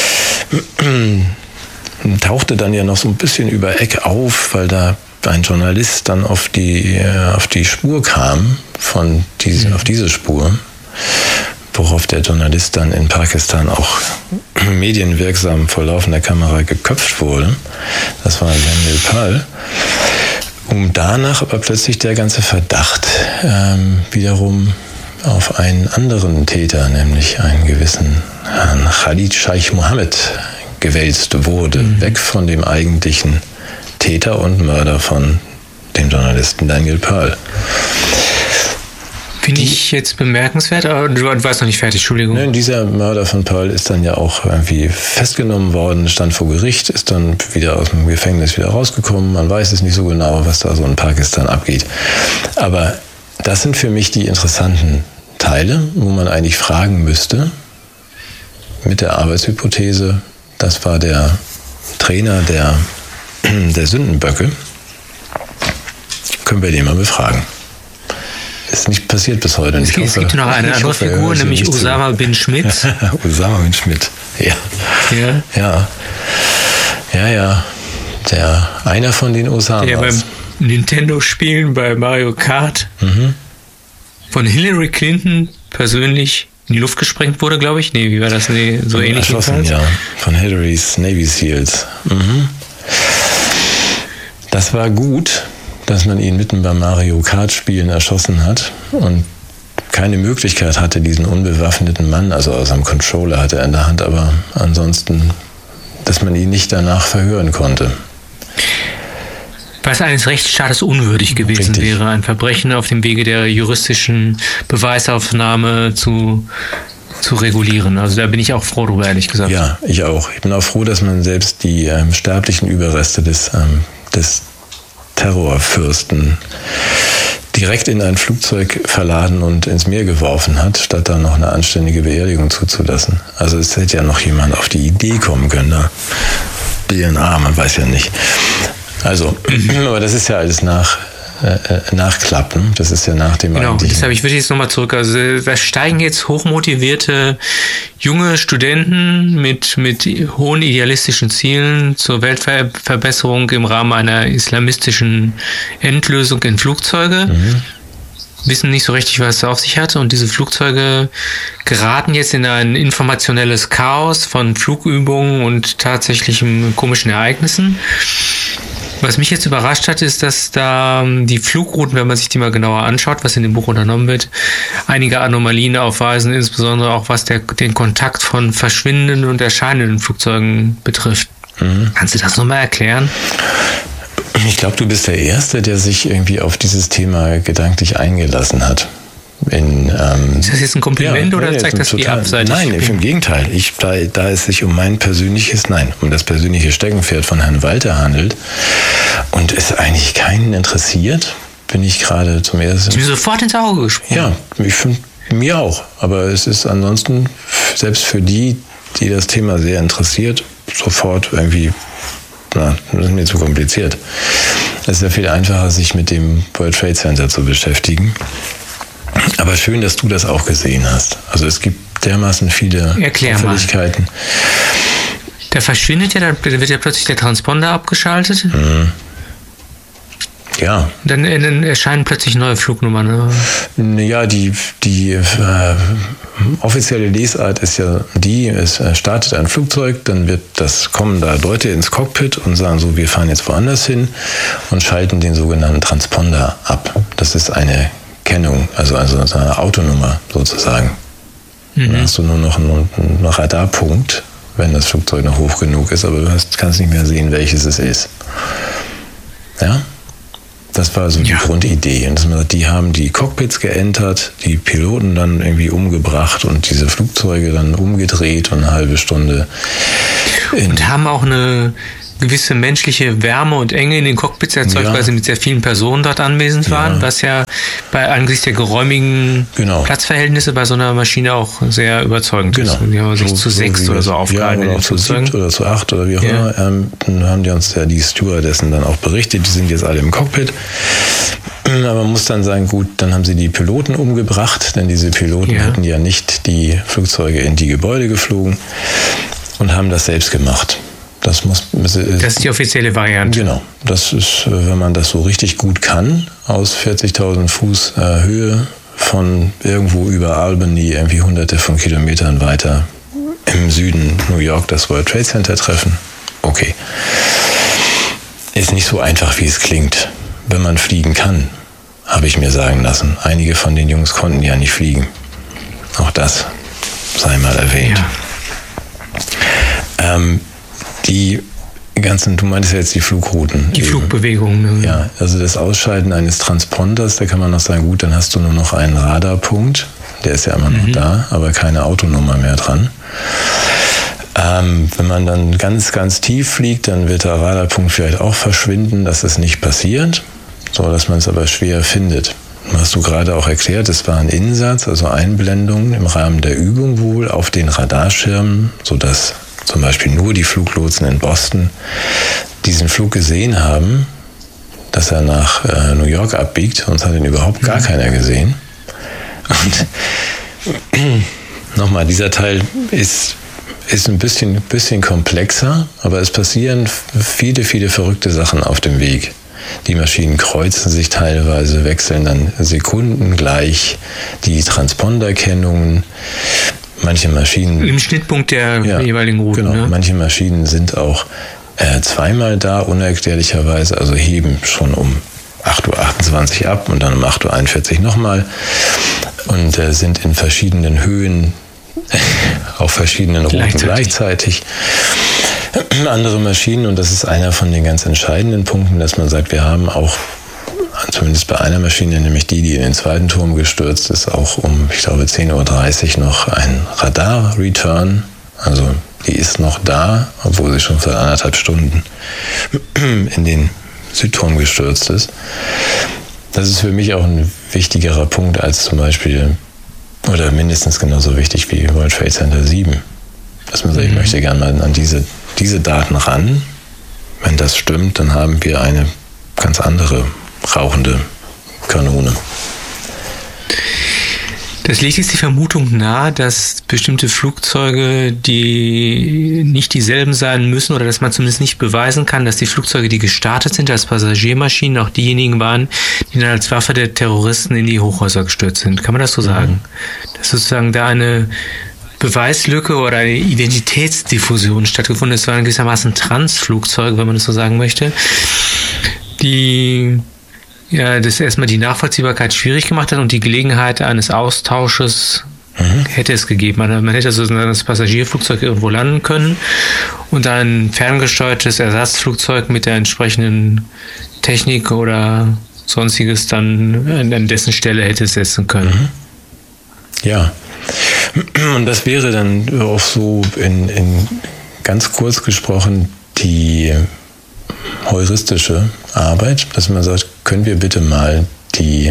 tauchte dann ja noch so ein bisschen über Eck auf, weil da ein Journalist dann auf die Spur kam, auf diese Spur, worauf der Journalist dann in Pakistan auch medienwirksam vor laufender Kamera geköpft wurde. Das war Daniel Pal. Danach aber plötzlich der ganze Verdacht wiederum auf einen anderen Täter, nämlich einen gewissen Herrn Khalid Scheich Mohammed, gewälzt wurde, weg von dem eigentlichen Täter und Mörder von dem Journalisten Daniel Pal. Finde ich jetzt bemerkenswert, aber du warst noch nicht fertig, Entschuldigung. Nein, dieser Mörder von Pal ist dann ja auch irgendwie festgenommen worden, stand vor Gericht, ist dann wieder aus dem Gefängnis wieder rausgekommen. Man weiß es nicht so genau, was da so in Pakistan abgeht. Aber das sind für mich die interessanten Teile, wo man eigentlich fragen müsste, mit der Arbeitshypothese, das war der Trainer der Sündenböcke, können wir den mal befragen. Ist nicht passiert bis heute. Es gibt noch eine andere Figur, nämlich Osama bin Schmidt. Osama bin Schmidt, ja. Einer von den Osamas. Der beim Nintendo-Spielen bei Mario Kart von Hillary Clinton persönlich in die Luft gesprengt wurde, glaube ich. Nee, wie war das? Nee, so ähnlich. Erschossen, ja. Von Hillary's Navy Seals. Das war gut, dass man ihn mitten beim Mario Kart Spielen erschossen hat und keine Möglichkeit hatte, diesen unbewaffneten Mann, also aus einem Controller hatte er in der Hand, aber ansonsten, dass man ihn nicht danach verhören konnte. Was eines Rechtsstaates unwürdig gewesen wäre, ein Verbrechen auf dem Wege der juristischen Beweisaufnahme zu regulieren. Also da bin ich auch froh drüber, ehrlich gesagt. Ja, ich auch. Ich bin auch froh, dass man selbst die sterblichen Überreste des Terrorfürsten direkt in ein Flugzeug verladen und ins Meer geworfen hat, statt da noch eine anständige Beerdigung zuzulassen. Also es hätte ja noch jemand auf die Idee kommen können, da DNA, man weiß ja nicht. Also, aber das ist ja alles Nachklappen. Das ist ja nach dem Genau, deshalb ich würde jetzt nochmal zurück. Also da steigen jetzt hochmotivierte junge Studenten mit hohen idealistischen Zielen zur Weltverbesserung im Rahmen einer islamistischen Endlösung in Flugzeuge. Wissen nicht so richtig, was es auf sich hat. Und diese Flugzeuge geraten jetzt in ein informationelles Chaos von Flugübungen und tatsächlichen komischen Ereignissen. Was mich jetzt überrascht hat, ist, dass da die Flugrouten, wenn man sich die mal genauer anschaut, was in dem Buch unternommen wird, einige Anomalien aufweisen, insbesondere auch was den Kontakt von verschwindenden und erscheinenden Flugzeugen betrifft. Kannst du das nochmal erklären? Ich glaube, du bist der Erste, der sich irgendwie auf dieses Thema gedanklich eingelassen hat. Ist das jetzt ein Kompliment oder zeigt das die Abseite? Nein, im Gegenteil. Da es sich um das persönliche Steckenpferd von Herrn Walter handelt und es eigentlich keinen interessiert, bin ich gerade zum ersten... Ist mir sofort ins Auge gesprungen. Ja, ich finde, mir auch. Aber es ist ansonsten, selbst für die das Thema sehr interessiert, sofort irgendwie... das ist mir zu kompliziert. Es ist ja viel einfacher, sich mit dem World Trade Center zu beschäftigen. Aber schön, dass du das auch gesehen hast. Also es gibt dermaßen viele Auffälligkeiten. Da verschwindet ja, dann wird ja plötzlich der Transponder abgeschaltet. Ja. Dann erscheinen plötzlich neue Flugnummern. Ja, die offizielle Lesart ist ja es startet ein Flugzeug, dann kommen da Leute ins Cockpit und sagen so, wir fahren jetzt woanders hin und schalten den sogenannten Transponder ab. Das ist eine Kennung, also eine Autonummer sozusagen. Dann hast du nur noch einen Radarpunkt, wenn das Flugzeug noch hoch genug ist, aber du kannst nicht mehr sehen, welches es ist. Ja? Das war so die Grundidee. Und dass man sagt, die haben die Cockpits geentert, die Piloten dann irgendwie umgebracht und diese Flugzeuge dann umgedreht und eine halbe Stunde. Und haben auch eine gewisse menschliche Wärme und Enge in den Cockpits erzeugt, weil sie mit sehr vielen Personen dort anwesend waren, was ja angesichts der geräumigen Platzverhältnisse bei so einer Maschine auch sehr überzeugend ist. Die haben sich zu 6 oder so aufgehalten. Ja, oder auch zu 7 oder zu 8 oder wie auch immer. Dann haben die uns die Stewardessen dann auch berichtet, die sind jetzt alle im Cockpit. Aber man muss dann sagen, gut, dann haben sie die Piloten umgebracht, denn diese Piloten hätten ja nicht die Flugzeuge in die Gebäude geflogen und haben das selbst gemacht. Das ist die offizielle Variante. Genau. Das ist, wenn man das so richtig gut kann, aus 40.000 Fuß Höhe von irgendwo über Albany, irgendwie hunderte von Kilometern weiter im Süden New York das World Trade Center treffen. Okay. Ist nicht so einfach, wie es klingt. Wenn man fliegen kann, habe ich mir sagen lassen. Einige von den Jungs konnten ja nicht fliegen. Auch das sei mal erwähnt. Ja. Die ganzen, du meintest ja jetzt die Flugrouten. Die Flugbewegungen. Ne? Ja, also das Ausschalten eines Transponders, da kann man noch sagen, gut, dann hast du nur noch einen Radarpunkt, der ist ja immer noch da, aber keine Autonummer mehr dran. Wenn man dann ganz, ganz tief fliegt, dann wird der Radarpunkt vielleicht auch verschwinden, dass es nicht passiert, so dass man es aber schwer findet. Hast du gerade auch erklärt, es war ein Insatz, also Einblendung im Rahmen der Übung wohl auf den Radarschirmen, sodass zum Beispiel nur die Fluglotsen in Boston diesen Flug gesehen haben, dass er nach New York abbiegt, sonst hat ihn überhaupt gar keiner gesehen. Und nochmal, dieser Teil ist ein bisschen komplexer, aber es passieren viele, viele verrückte Sachen auf dem Weg. Die Maschinen kreuzen sich teilweise, wechseln dann sekundengleich die Transponderkennungen. Manche Maschinen... Im Schnittpunkt der jeweiligen Routen. Genau, ne? Manche Maschinen sind auch zweimal da, unerklärlicherweise, also heben schon um 8.28 Uhr ab und dann um 8.41 Uhr nochmal und sind in verschiedenen Höhen auf verschiedenen Routen gleichzeitig. Andere Maschinen, und das ist einer von den ganz entscheidenden Punkten, dass man sagt, wir haben auch zumindest bei einer Maschine, nämlich die in den zweiten Turm gestürzt ist, auch um, ich glaube, 10.30 Uhr noch ein Radar-Return. Also die ist noch da, obwohl sie schon seit 1,5 Stunden in den Südturm gestürzt ist. Das ist für mich auch ein wichtigerer Punkt als zum Beispiel, oder mindestens genauso wichtig wie World Trade Center 7. Dass man sagt, ich möchte gerne mal an diese Daten ran. Wenn das stimmt, dann haben wir eine ganz andere rauchende Kanone. Das legt jetzt die Vermutung nahe, dass bestimmte Flugzeuge, die nicht dieselben sein müssen oder dass man zumindest nicht beweisen kann, dass die Flugzeuge, die gestartet sind als Passagiermaschinen, auch diejenigen waren, die dann als Waffe der Terroristen in die Hochhäuser gestürzt sind. Kann man das so sagen? Dass sozusagen da eine Beweislücke oder eine Identitätsdiffusion stattgefunden ist. Es waren gewissermaßen Transflugzeuge, wenn man das so sagen möchte, die das erstmal die Nachvollziehbarkeit schwierig gemacht hat und die Gelegenheit eines Austausches hätte es gegeben. Man hätte sozusagen das Passagierflugzeug irgendwo landen können und ein ferngesteuertes Ersatzflugzeug mit der entsprechenden Technik oder sonstiges dann an dessen Stelle hätte es setzen können. Ja. Und das wäre dann auch so in ganz kurz gesprochen die heuristische Arbeit, dass man sagt, können wir bitte mal die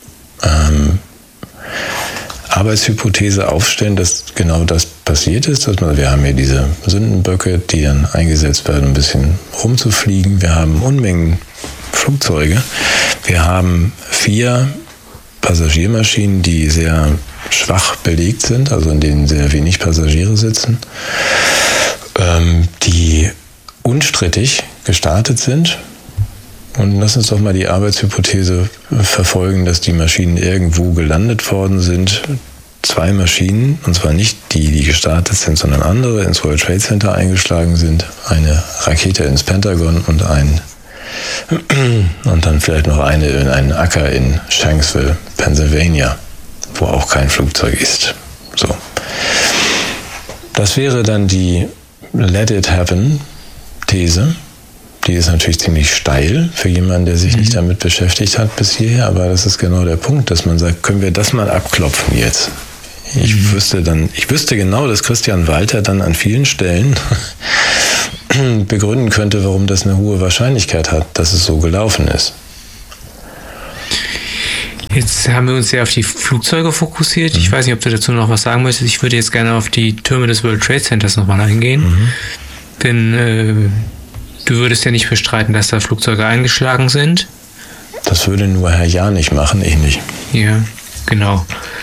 Arbeitshypothese aufstellen, dass genau das passiert ist, dass wir haben hier diese Sündenböcke, die dann eingesetzt werden, um ein bisschen rumzufliegen. Wir haben Unmengen Flugzeuge. Wir haben 4 Passagiermaschinen, die sehr schwach belegt sind, also in denen sehr wenig Passagiere sitzen, die unstrittig gestartet sind. Und lass uns doch mal die Arbeitshypothese verfolgen, dass die Maschinen irgendwo gelandet worden sind. 2 Maschinen, und zwar nicht die gestartet sind, sondern andere, ins World Trade Center eingeschlagen sind. Eine Rakete ins Pentagon und dann vielleicht noch eine in einen Acker in Shanksville, Pennsylvania, wo auch kein Flugzeug ist. So. Das wäre dann die Let It Happen These. Die ist natürlich ziemlich steil für jemanden, der sich nicht damit beschäftigt hat bis hierher, aber das ist genau der Punkt, dass man sagt, können wir das mal abklopfen jetzt? Ich wüsste genau, dass Christian Walter dann an vielen Stellen begründen könnte, warum das eine hohe Wahrscheinlichkeit hat, dass es so gelaufen ist. Jetzt haben wir uns sehr auf die Flugzeuge fokussiert. Ich weiß nicht, ob du dazu noch was sagen möchtest. Ich würde jetzt gerne auf die Türme des World Trade Centers nochmal eingehen. Denn du würdest ja nicht bestreiten, dass da Flugzeuge eingeschlagen sind. Das würde nur Herr Jahn nicht machen, ich nicht. Ja, genau.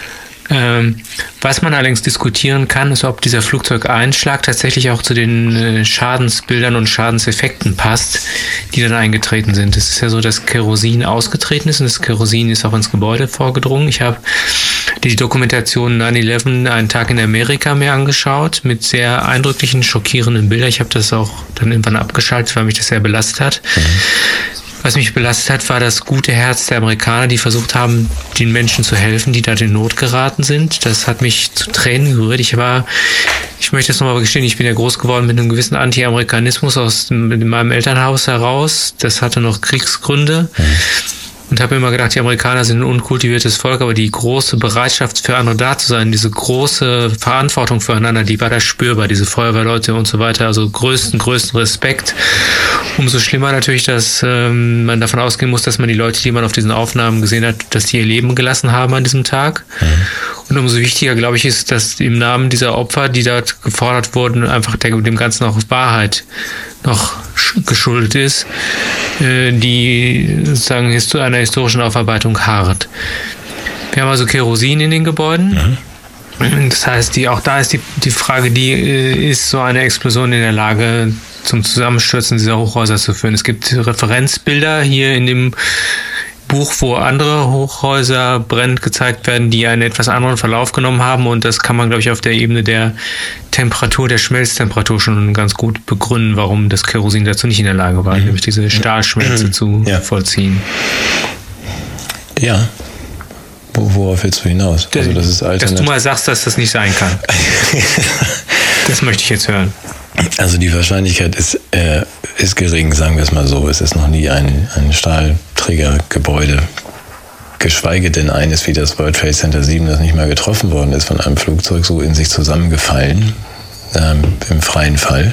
Was man allerdings diskutieren kann, ist, ob dieser Flugzeugeinschlag tatsächlich auch zu den Schadensbildern und Schadenseffekten passt, die dann eingetreten sind. Es ist ja so, dass Kerosin ausgetreten ist und das Kerosin ist auch ins Gebäude vorgedrungen. Ich habe die Dokumentation 9/11 einen Tag in Amerika mir angeschaut mit sehr eindrücklichen, schockierenden Bildern. Ich habe das auch dann irgendwann abgeschaltet, weil mich das sehr belastet hat. Was mich belastet hat, war das gute Herz der Amerikaner, die versucht haben, den Menschen zu helfen, die da in Not geraten sind. Das hat mich zu Tränen gerührt. Ich möchte es nochmal gestehen, ich bin ja groß geworden mit einem gewissen Anti-Amerikanismus aus meinem Elternhaus heraus. Das hatte noch Kriegsgründe. Und habe immer gedacht, die Amerikaner sind ein unkultiviertes Volk, aber die große Bereitschaft für andere da zu sein, diese große Verantwortung füreinander, die war da spürbar, diese Feuerwehrleute und so weiter, also größten Respekt. Umso schlimmer natürlich, dass man davon ausgehen muss, dass man die Leute, die man auf diesen Aufnahmen gesehen hat, dass die ihr Leben gelassen haben an diesem Tag. Und umso wichtiger, glaube ich, ist, dass im Namen dieser Opfer, die dort gefordert wurden, einfach dem Ganzen auch Wahrheit noch geschuldet ist, die sozusagen einer historischen Aufarbeitung harrt. Wir haben also Kerosin in den Gebäuden. Das heißt, auch da ist die Frage, ist so eine Explosion in der Lage, zum Zusammenstürzen dieser Hochhäuser zu führen? Es gibt Referenzbilder hier in dem Buch, wo andere Hochhäuser brennend gezeigt werden, die einen etwas anderen Verlauf genommen haben, und das kann man, glaube ich, auf der Ebene der Temperatur, der Schmelztemperatur schon ganz gut begründen, warum das Kerosin dazu nicht in der Lage war, nämlich diese Stahlschmelze zu vollziehen. Ja. Worauf willst du hinaus? Also das ist dass du mal sagst, dass das nicht sein kann. Das möchte ich jetzt hören. Also die Wahrscheinlichkeit ist gering, sagen wir es mal so. Es ist noch nie ein Stahlträgergebäude, geschweige denn eines wie das World Trade Center 7, das nicht mal getroffen worden ist von einem Flugzeug, so in sich zusammengefallen, im freien Fall.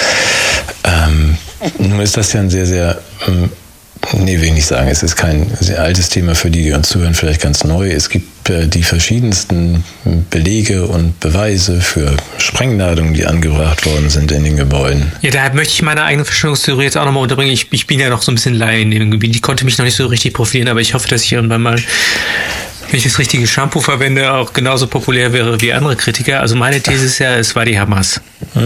Nun ist das ja ein sehr, sehr... will ich nicht sagen. Es ist kein sehr altes Thema für die uns zuhören, vielleicht ganz neu. Es gibt die verschiedensten Belege und Beweise für Sprengladungen, die angebracht worden sind in den Gebäuden. Ja, daher möchte ich meine eigene Verschwörungstheorie jetzt auch nochmal unterbringen. Ich bin ja noch so ein bisschen Laie in dem Gebiet. Ich konnte mich noch nicht so richtig profilieren, aber ich hoffe, dass ich irgendwann mal, wenn ich das richtige Shampoo verwende, auch genauso populär wäre wie andere Kritiker. Also meine These ist ja, es war die Hamas.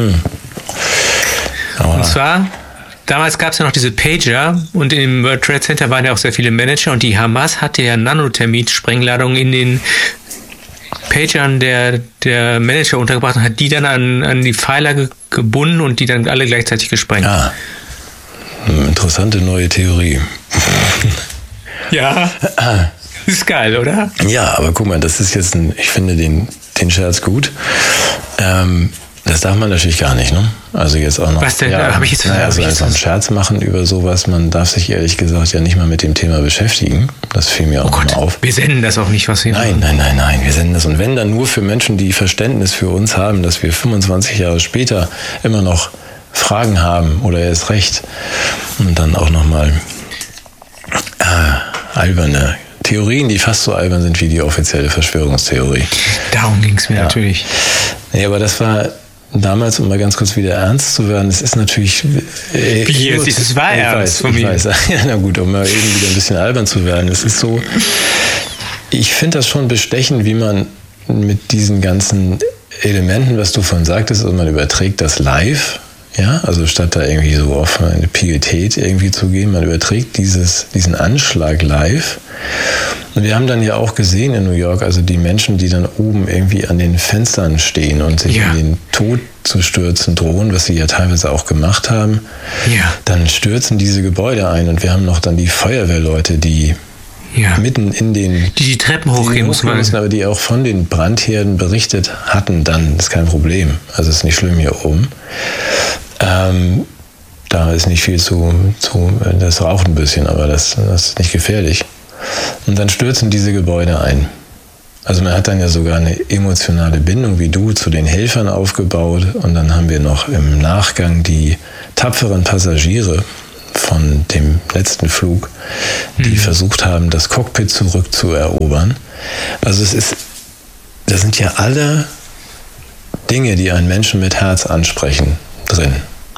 Und zwar... Damals gab es ja noch diese Pager, und im World Trade Center waren ja auch sehr viele Manager, und die Hamas hatte ja Nanothermit-Sprengladungen in den Pagern der Manager untergebracht und hat die dann an die Pfeiler gebunden und die dann alle gleichzeitig gesprengt. Interessante neue Theorie. Ja, ist geil, oder? Ja, aber guck mal, das ist jetzt ich finde den Scherz gut. Das darf man natürlich gar nicht, ne? Also jetzt auch noch. Was denn? Habe ich jetzt also einfach einen Scherz machen über sowas. Man darf sich ehrlich gesagt ja nicht mal mit dem Thema beschäftigen. Das fiel mir auch mal auf. Wir senden das auch nicht, was wir machen. Nein. Wir senden das. Und wenn, dann nur für Menschen, die Verständnis für uns haben, dass wir 25 Jahre später immer noch Fragen haben oder erst recht. Und dann auch nochmal alberne Theorien, die fast so albern sind wie die offizielle Verschwörungstheorie. Darum ging es mir natürlich. Nee, aber das war damals, um mal ganz kurz wieder ernst zu werden, es ist natürlich... Wie jetzt? Es war ernst von mir. Ich weiß. Ja, na gut, um mal eben wieder ein bisschen albern zu werden. Es ist so, ich finde das schon bestechend, wie man mit diesen ganzen Elementen, was du vorhin sagtest, also man überträgt das live, ja, also statt da irgendwie so auf eine Pietät irgendwie zu gehen, man überträgt diesen Anschlag live. Und wir haben dann ja auch gesehen in New York, also die Menschen, die dann oben irgendwie an den Fenstern stehen und sich in den Tod zu stürzen drohen, was sie ja teilweise auch gemacht haben, dann stürzen diese Gebäude ein, und wir haben noch dann die Feuerwehrleute, die mitten in den... Die Treppen hochgehen mussten, aber die auch von den Brandherden berichtet hatten dann. Das ist kein Problem. Also es ist nicht schlimm hier oben. Da ist nicht viel das raucht ein bisschen, aber das ist nicht gefährlich. Und dann stürzen diese Gebäude ein. Also man hat dann ja sogar eine emotionale Bindung wie du zu den Helfern aufgebaut. Und dann haben wir noch im Nachgang die tapferen Passagiere von dem letzten Flug, die versucht haben, das Cockpit zurückzuerobern. Also das sind ja alle Dinge, die einen Menschen mit Herz ansprechen, drin.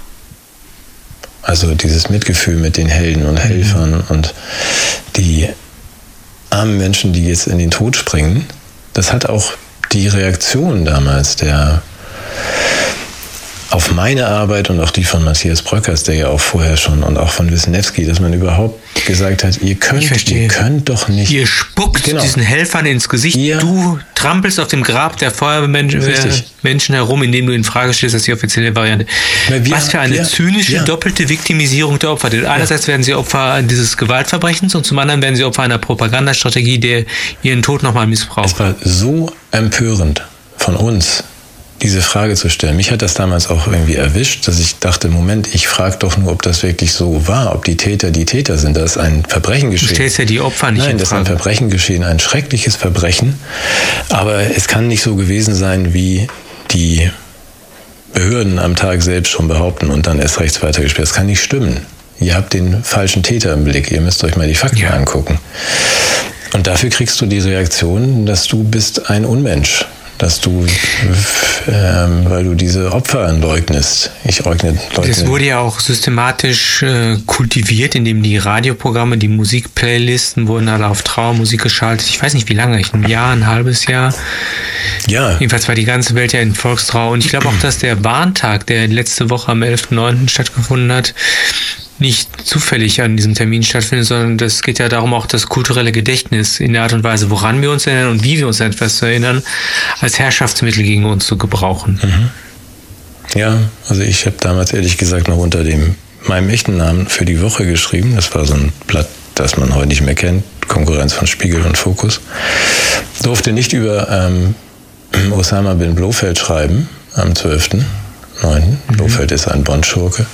Also dieses Mitgefühl mit den Helden und Helfern und die armen Menschen, die jetzt in den Tod springen, das hat auch die Reaktion damals auf meine Arbeit und auch die von Matthias Bröckers, der ja auch vorher schon, und auch von Wisniewski, dass man überhaupt gesagt hat, ihr könnt doch nicht... Ihr spuckt diesen Helfern ins Gesicht, du trampelst auf dem Grab der Feuerwehrmenschen herum, indem du in Frage stellst, das ist die offizielle Variante. Was für eine zynische, doppelte Viktimisierung der Opfer. Einerseits werden sie Opfer dieses Gewaltverbrechens und zum anderen werden sie Opfer einer Propagandastrategie, der ihren Tod nochmal missbraucht. Es war so empörend von uns, diese Frage zu stellen. Mich hat das damals auch irgendwie erwischt, dass ich dachte, Moment, ich frage doch nur, ob das wirklich so war, ob die Täter sind. Da ist ein Verbrechen geschehen. Du stellst ja die Opfer nicht in Frage. Nein, das ist ein Verbrechen geschehen, ein schreckliches Verbrechen. Aber es kann nicht so gewesen sein, wie die Behörden am Tag selbst schon behaupten und dann erst rechts weitergespielt. Das kann nicht stimmen. Ihr habt den falschen Täter im Blick. Ihr müsst euch mal die Fakten angucken. Und dafür kriegst du die Reaktion, dass du bist ein Unmensch. Dass du, weil du diese Opfer leugnest. Ich leugne. Das wurde ja auch systematisch kultiviert, indem die Radioprogramme, die Musikplaylisten wurden alle auf Trauermusik geschaltet. Ich weiß nicht, wie lange, ein Jahr, ein halbes Jahr. Ja. Jedenfalls war die ganze Welt ja in Volkstrauer. Und ich glaube auch, dass der Warntag, der letzte Woche am 11.09. stattgefunden hat, nicht zufällig an diesem Termin stattfindet, sondern das geht ja darum, auch das kulturelle Gedächtnis in der Art und Weise, woran wir uns erinnern und wie wir uns an etwas zu erinnern, als Herrschaftsmittel gegen uns zu gebrauchen. Ja, also ich habe damals ehrlich gesagt noch unter meinem echten Namen für die Woche geschrieben. Das war so ein Blatt, das man heute nicht mehr kennt, Konkurrenz von Spiegel und Fokus. Durfte nicht über Osama bin Blofeld schreiben am 12.9. Blofeld ist ein Bond-Schurke.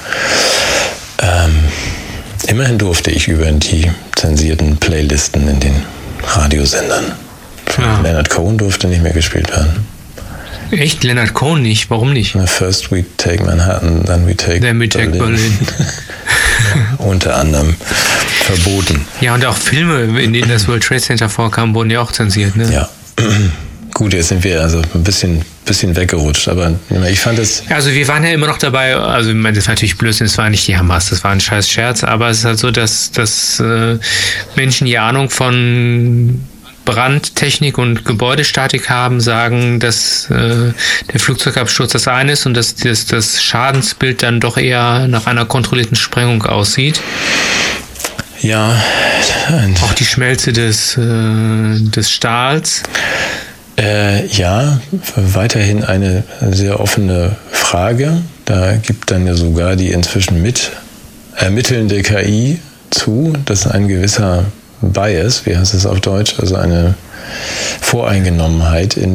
Immerhin durfte ich über die zensierten Playlisten in den Radiosendern. Leonard Cohen durfte nicht mehr gespielt werden. Echt? Leonard Cohen nicht? Warum nicht? First we take Manhattan, then we take Berlin. Unter anderem verboten. Ja, und auch Filme, in denen das World Trade Center vorkam, wurden ja auch zensiert, ne? Ja. Gut, jetzt sind wir also ein bisschen weggerutscht, aber ich fand es... Also wir waren ja immer noch dabei, also ich meine, das war natürlich Blödsinn, das war nicht die Hamas, das war ein scheiß Scherz, aber es ist halt so, dass Menschen, die Ahnung von Brandtechnik und Gebäudestatik haben, sagen, dass der Flugzeugabsturz das eine ist und dass das Schadensbild dann doch eher nach einer kontrollierten Sprengung aussieht. Ja. Auch die Schmelze des Stahls. Ja, weiterhin eine sehr offene Frage. Da gibt dann ja sogar die inzwischen ermittelnde KI zu, dass ein gewisser Bias, wie heißt es auf Deutsch, also eine Voreingenommenheit in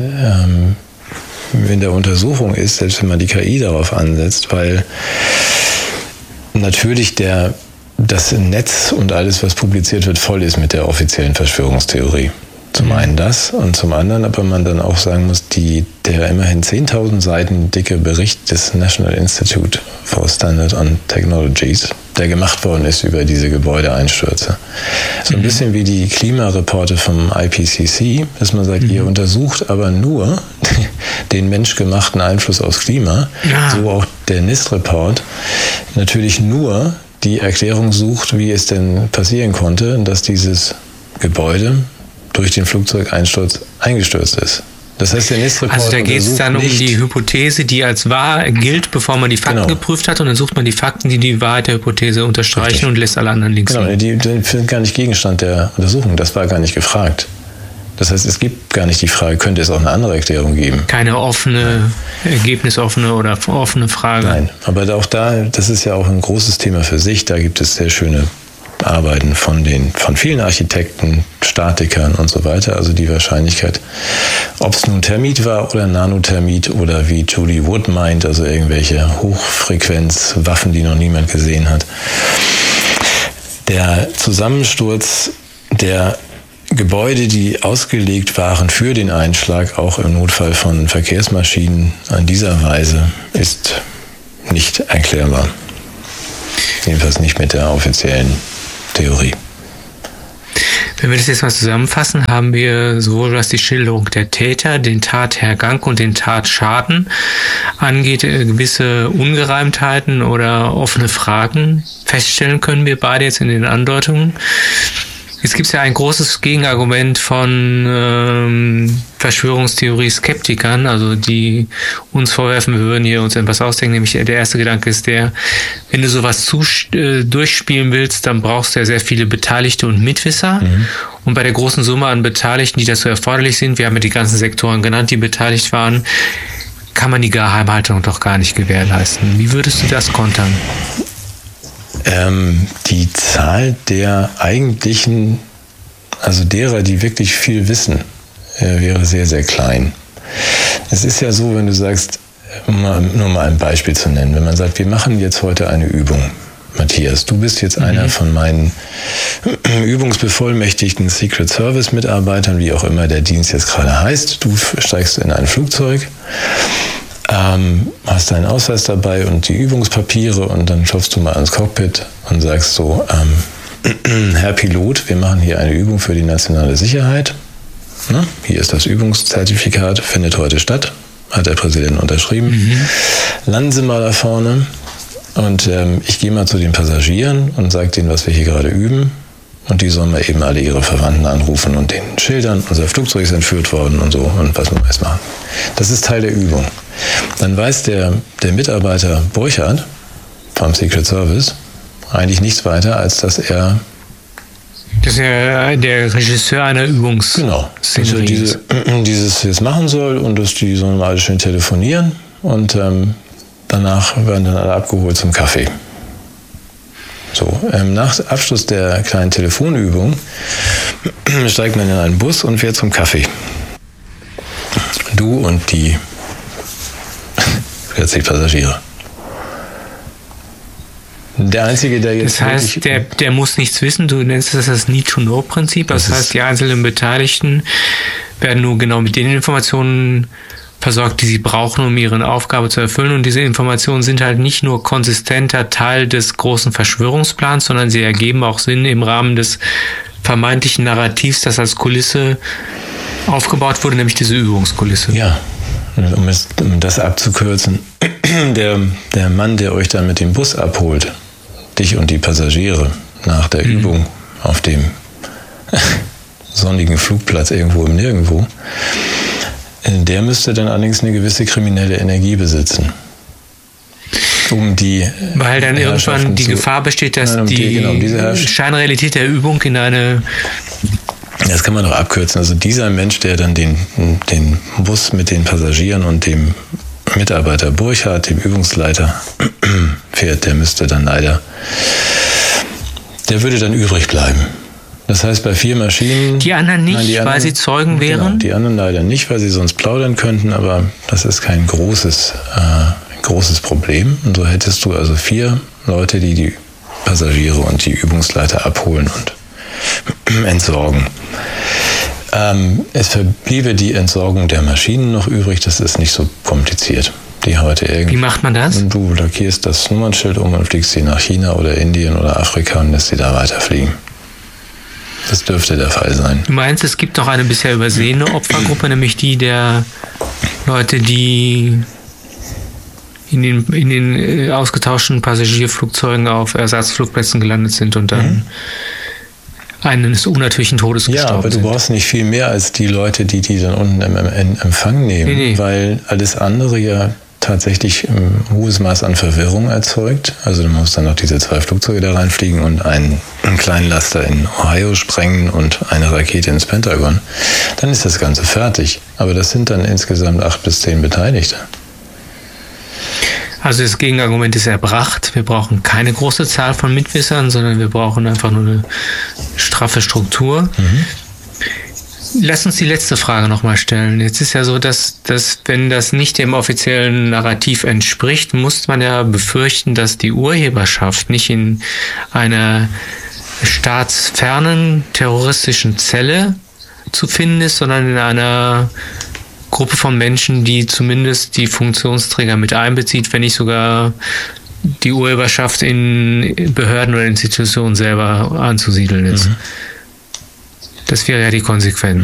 der Untersuchung ist, selbst wenn man die KI darauf ansetzt, weil natürlich das Netz und alles, was publiziert wird, voll ist mit der offiziellen Verschwörungstheorie. Zum einen das und zum anderen aber man dann auch sagen muss, der immerhin 10.000 Seiten dicke Bericht des National Institute for Standards and Technologies, der gemacht worden ist über diese Gebäudeeinstürze. So ein bisschen wie die Klimareporte vom IPCC, dass man sagt, ihr untersucht aber nur den menschgemachten Einfluss aufs Klima, so auch der NIST-Report natürlich nur die Erklärung sucht, wie es denn passieren konnte, dass dieses Gebäude durch den Flugzeugeinsturz eingestürzt ist. Das heißt, der NIST-Report also da geht es dann um die Hypothese, die als wahr gilt, bevor man die Fakten geprüft hat, und dann sucht man die Fakten, die die Wahrheit der Hypothese unterstreichen und lässt alle anderen links liegen. Die sind gar nicht Gegenstand der Untersuchung. Das war gar nicht gefragt. Das heißt, es gibt gar nicht die Frage, könnte es auch eine andere Erklärung geben? Keine offene, ergebnisoffene oder offene Frage. Nein, aber auch das ist ja auch ein großes Thema für sich. Da gibt es sehr schöne Arbeiten von vielen Architekten, Statikern und so weiter. Also die Wahrscheinlichkeit, ob es nun Thermit war oder Nanothermit oder wie Julie Wood meint, also irgendwelche Hochfrequenzwaffen, die noch niemand gesehen hat. Der Zusammensturz der Gebäude, die ausgelegt waren für den Einschlag, auch im Notfall von Verkehrsmaschinen, an dieser Weise ist nicht erklärbar. Jedenfalls nicht mit der offiziellen Theorie. Wenn wir das jetzt mal zusammenfassen, haben wir sowohl was die Schilderung der Täter, den Tathergang und den Tatschaden angeht, gewisse Ungereimtheiten oder offene Fragen feststellen können wir beide jetzt in den Andeutungen. Jetzt gibt es ja ein großes Gegenargument von Verschwörungstheorie-Skeptikern, also die uns vorwerfen, wir würden hier uns etwas ausdenken, nämlich der erste Gedanke ist der, wenn du sowas durchspielen willst, dann brauchst du ja sehr viele Beteiligte und Mitwisser. Und bei der großen Summe an Beteiligten, die dazu erforderlich sind, wir haben ja die ganzen Sektoren genannt, die beteiligt waren, kann man die Geheimhaltung doch gar nicht gewährleisten. Wie würdest du das kontern? Die Zahl der eigentlichen, also derer, die wirklich viel wissen, wäre sehr, sehr klein. Es ist ja so, wenn du sagst, nur mal ein Beispiel zu nennen, wenn man sagt, wir machen jetzt heute eine Übung. Matthias, du bist jetzt einer von meinen übungsbevollmächtigten Secret Service Mitarbeitern, wie auch immer der Dienst jetzt gerade heißt. Du steigst in ein Flugzeug, hast deinen Ausweis dabei und die Übungspapiere und dann klopfst du mal ans Cockpit und sagst so, Herr Pilot, wir machen hier eine Übung für die nationale Sicherheit. Na, hier ist das Übungszertifikat, findet heute statt, hat der Präsident unterschrieben. Landen Sie mal da vorne und ich gehe mal zu den Passagieren und sage denen, was wir hier gerade üben. Und die sollen mal eben alle ihre Verwandten anrufen und denen schildern, unser Flugzeug ist entführt worden und so und was wir jetzt machen. Das ist Teil der Übung. Dann weiß der Mitarbeiter Burchard vom Secret Service eigentlich nichts weiter, als dass er... Das ist ja der Regisseur einer Übungsszenerie. Genau, dass er dieses jetzt machen soll und dass die sollen mal alle schön telefonieren und danach werden dann alle abgeholt zum Kaffee. So, nach Abschluss der kleinen Telefonübung steigt man in einen Bus und fährt zum Kaffee. Du und die 40 Passagiere. Der Einzige, der jetzt... Das heißt, der muss nichts wissen, du nennst das Need-to-Know-Prinzip. Das heißt, die einzelnen Beteiligten werden nur genau mit den Informationen versorgt, die sie brauchen, um ihre Aufgabe zu erfüllen. Und diese Informationen sind halt nicht nur konsistenter Teil des großen Verschwörungsplans, sondern sie ergeben auch Sinn im Rahmen des vermeintlichen Narrativs, das als Kulisse aufgebaut wurde, nämlich diese Übungskulisse. Ja, um das abzukürzen, der Mann, der euch dann mit dem Bus abholt, dich und die Passagiere nach der Übung auf dem sonnigen Flugplatz irgendwo im Nirgendwo, der müsste dann allerdings eine gewisse kriminelle Energie besitzen. Weil dann irgendwann die Gefahr besteht, dass die Scheinrealität der Übung in eine... Das kann man doch abkürzen. Also dieser Mensch, der dann den Bus mit den Passagieren und dem Mitarbeiter Burchard, dem Übungsleiter, fährt, der müsste dann leider... Der würde dann übrig bleiben. Das heißt, bei 4 Maschinen... Die anderen nicht, weil sie Zeugen wären? Genau, die anderen leider nicht, weil sie sonst plaudern könnten, aber das ist kein großes Problem. Und so hättest du also 4 Leute, die die Passagiere und die Übungsleiter abholen und entsorgen. Es verbliebe die Entsorgung der Maschinen noch übrig, das ist nicht so kompliziert. Wie macht man das? Du lackierst das Nummernschild um und fliegst sie nach China oder Indien oder Afrika und lässt sie da weiterfliegen. Das dürfte der Fall sein. Du meinst, es gibt noch eine bisher übersehene Opfergruppe, nämlich die der Leute, die in den ausgetauschten Passagierflugzeugen auf Ersatzflugplätzen gelandet sind und dann eines unnatürlichen Todes gestorben sind. Ja, aber du brauchst nicht viel mehr als die Leute, die dann unten im Empfang nehmen, weil alles andere ja tatsächlich ein hohes Maß an Verwirrung erzeugt. Also du musst dann noch diese 2 Flugzeuge da reinfliegen und einen kleinen Laster in Ohio sprengen und eine Rakete ins Pentagon. Dann ist das Ganze fertig. Aber das sind dann insgesamt 8 bis 10 Beteiligte. Also das Gegenargument ist erbracht. Wir brauchen keine große Zahl von Mitwissern, sondern wir brauchen einfach nur eine straffe Struktur. Lass uns die letzte Frage nochmal stellen. Jetzt ist ja so, dass wenn das nicht dem offiziellen Narrativ entspricht, muss man ja befürchten, dass die Urheberschaft nicht in einer staatsfernen terroristischen Zelle zu finden ist, sondern in einer Gruppe von Menschen, die zumindest die Funktionsträger mit einbezieht, wenn nicht sogar die Urheberschaft in Behörden oder Institutionen selber anzusiedeln ist. Das wäre ja die Konsequenz.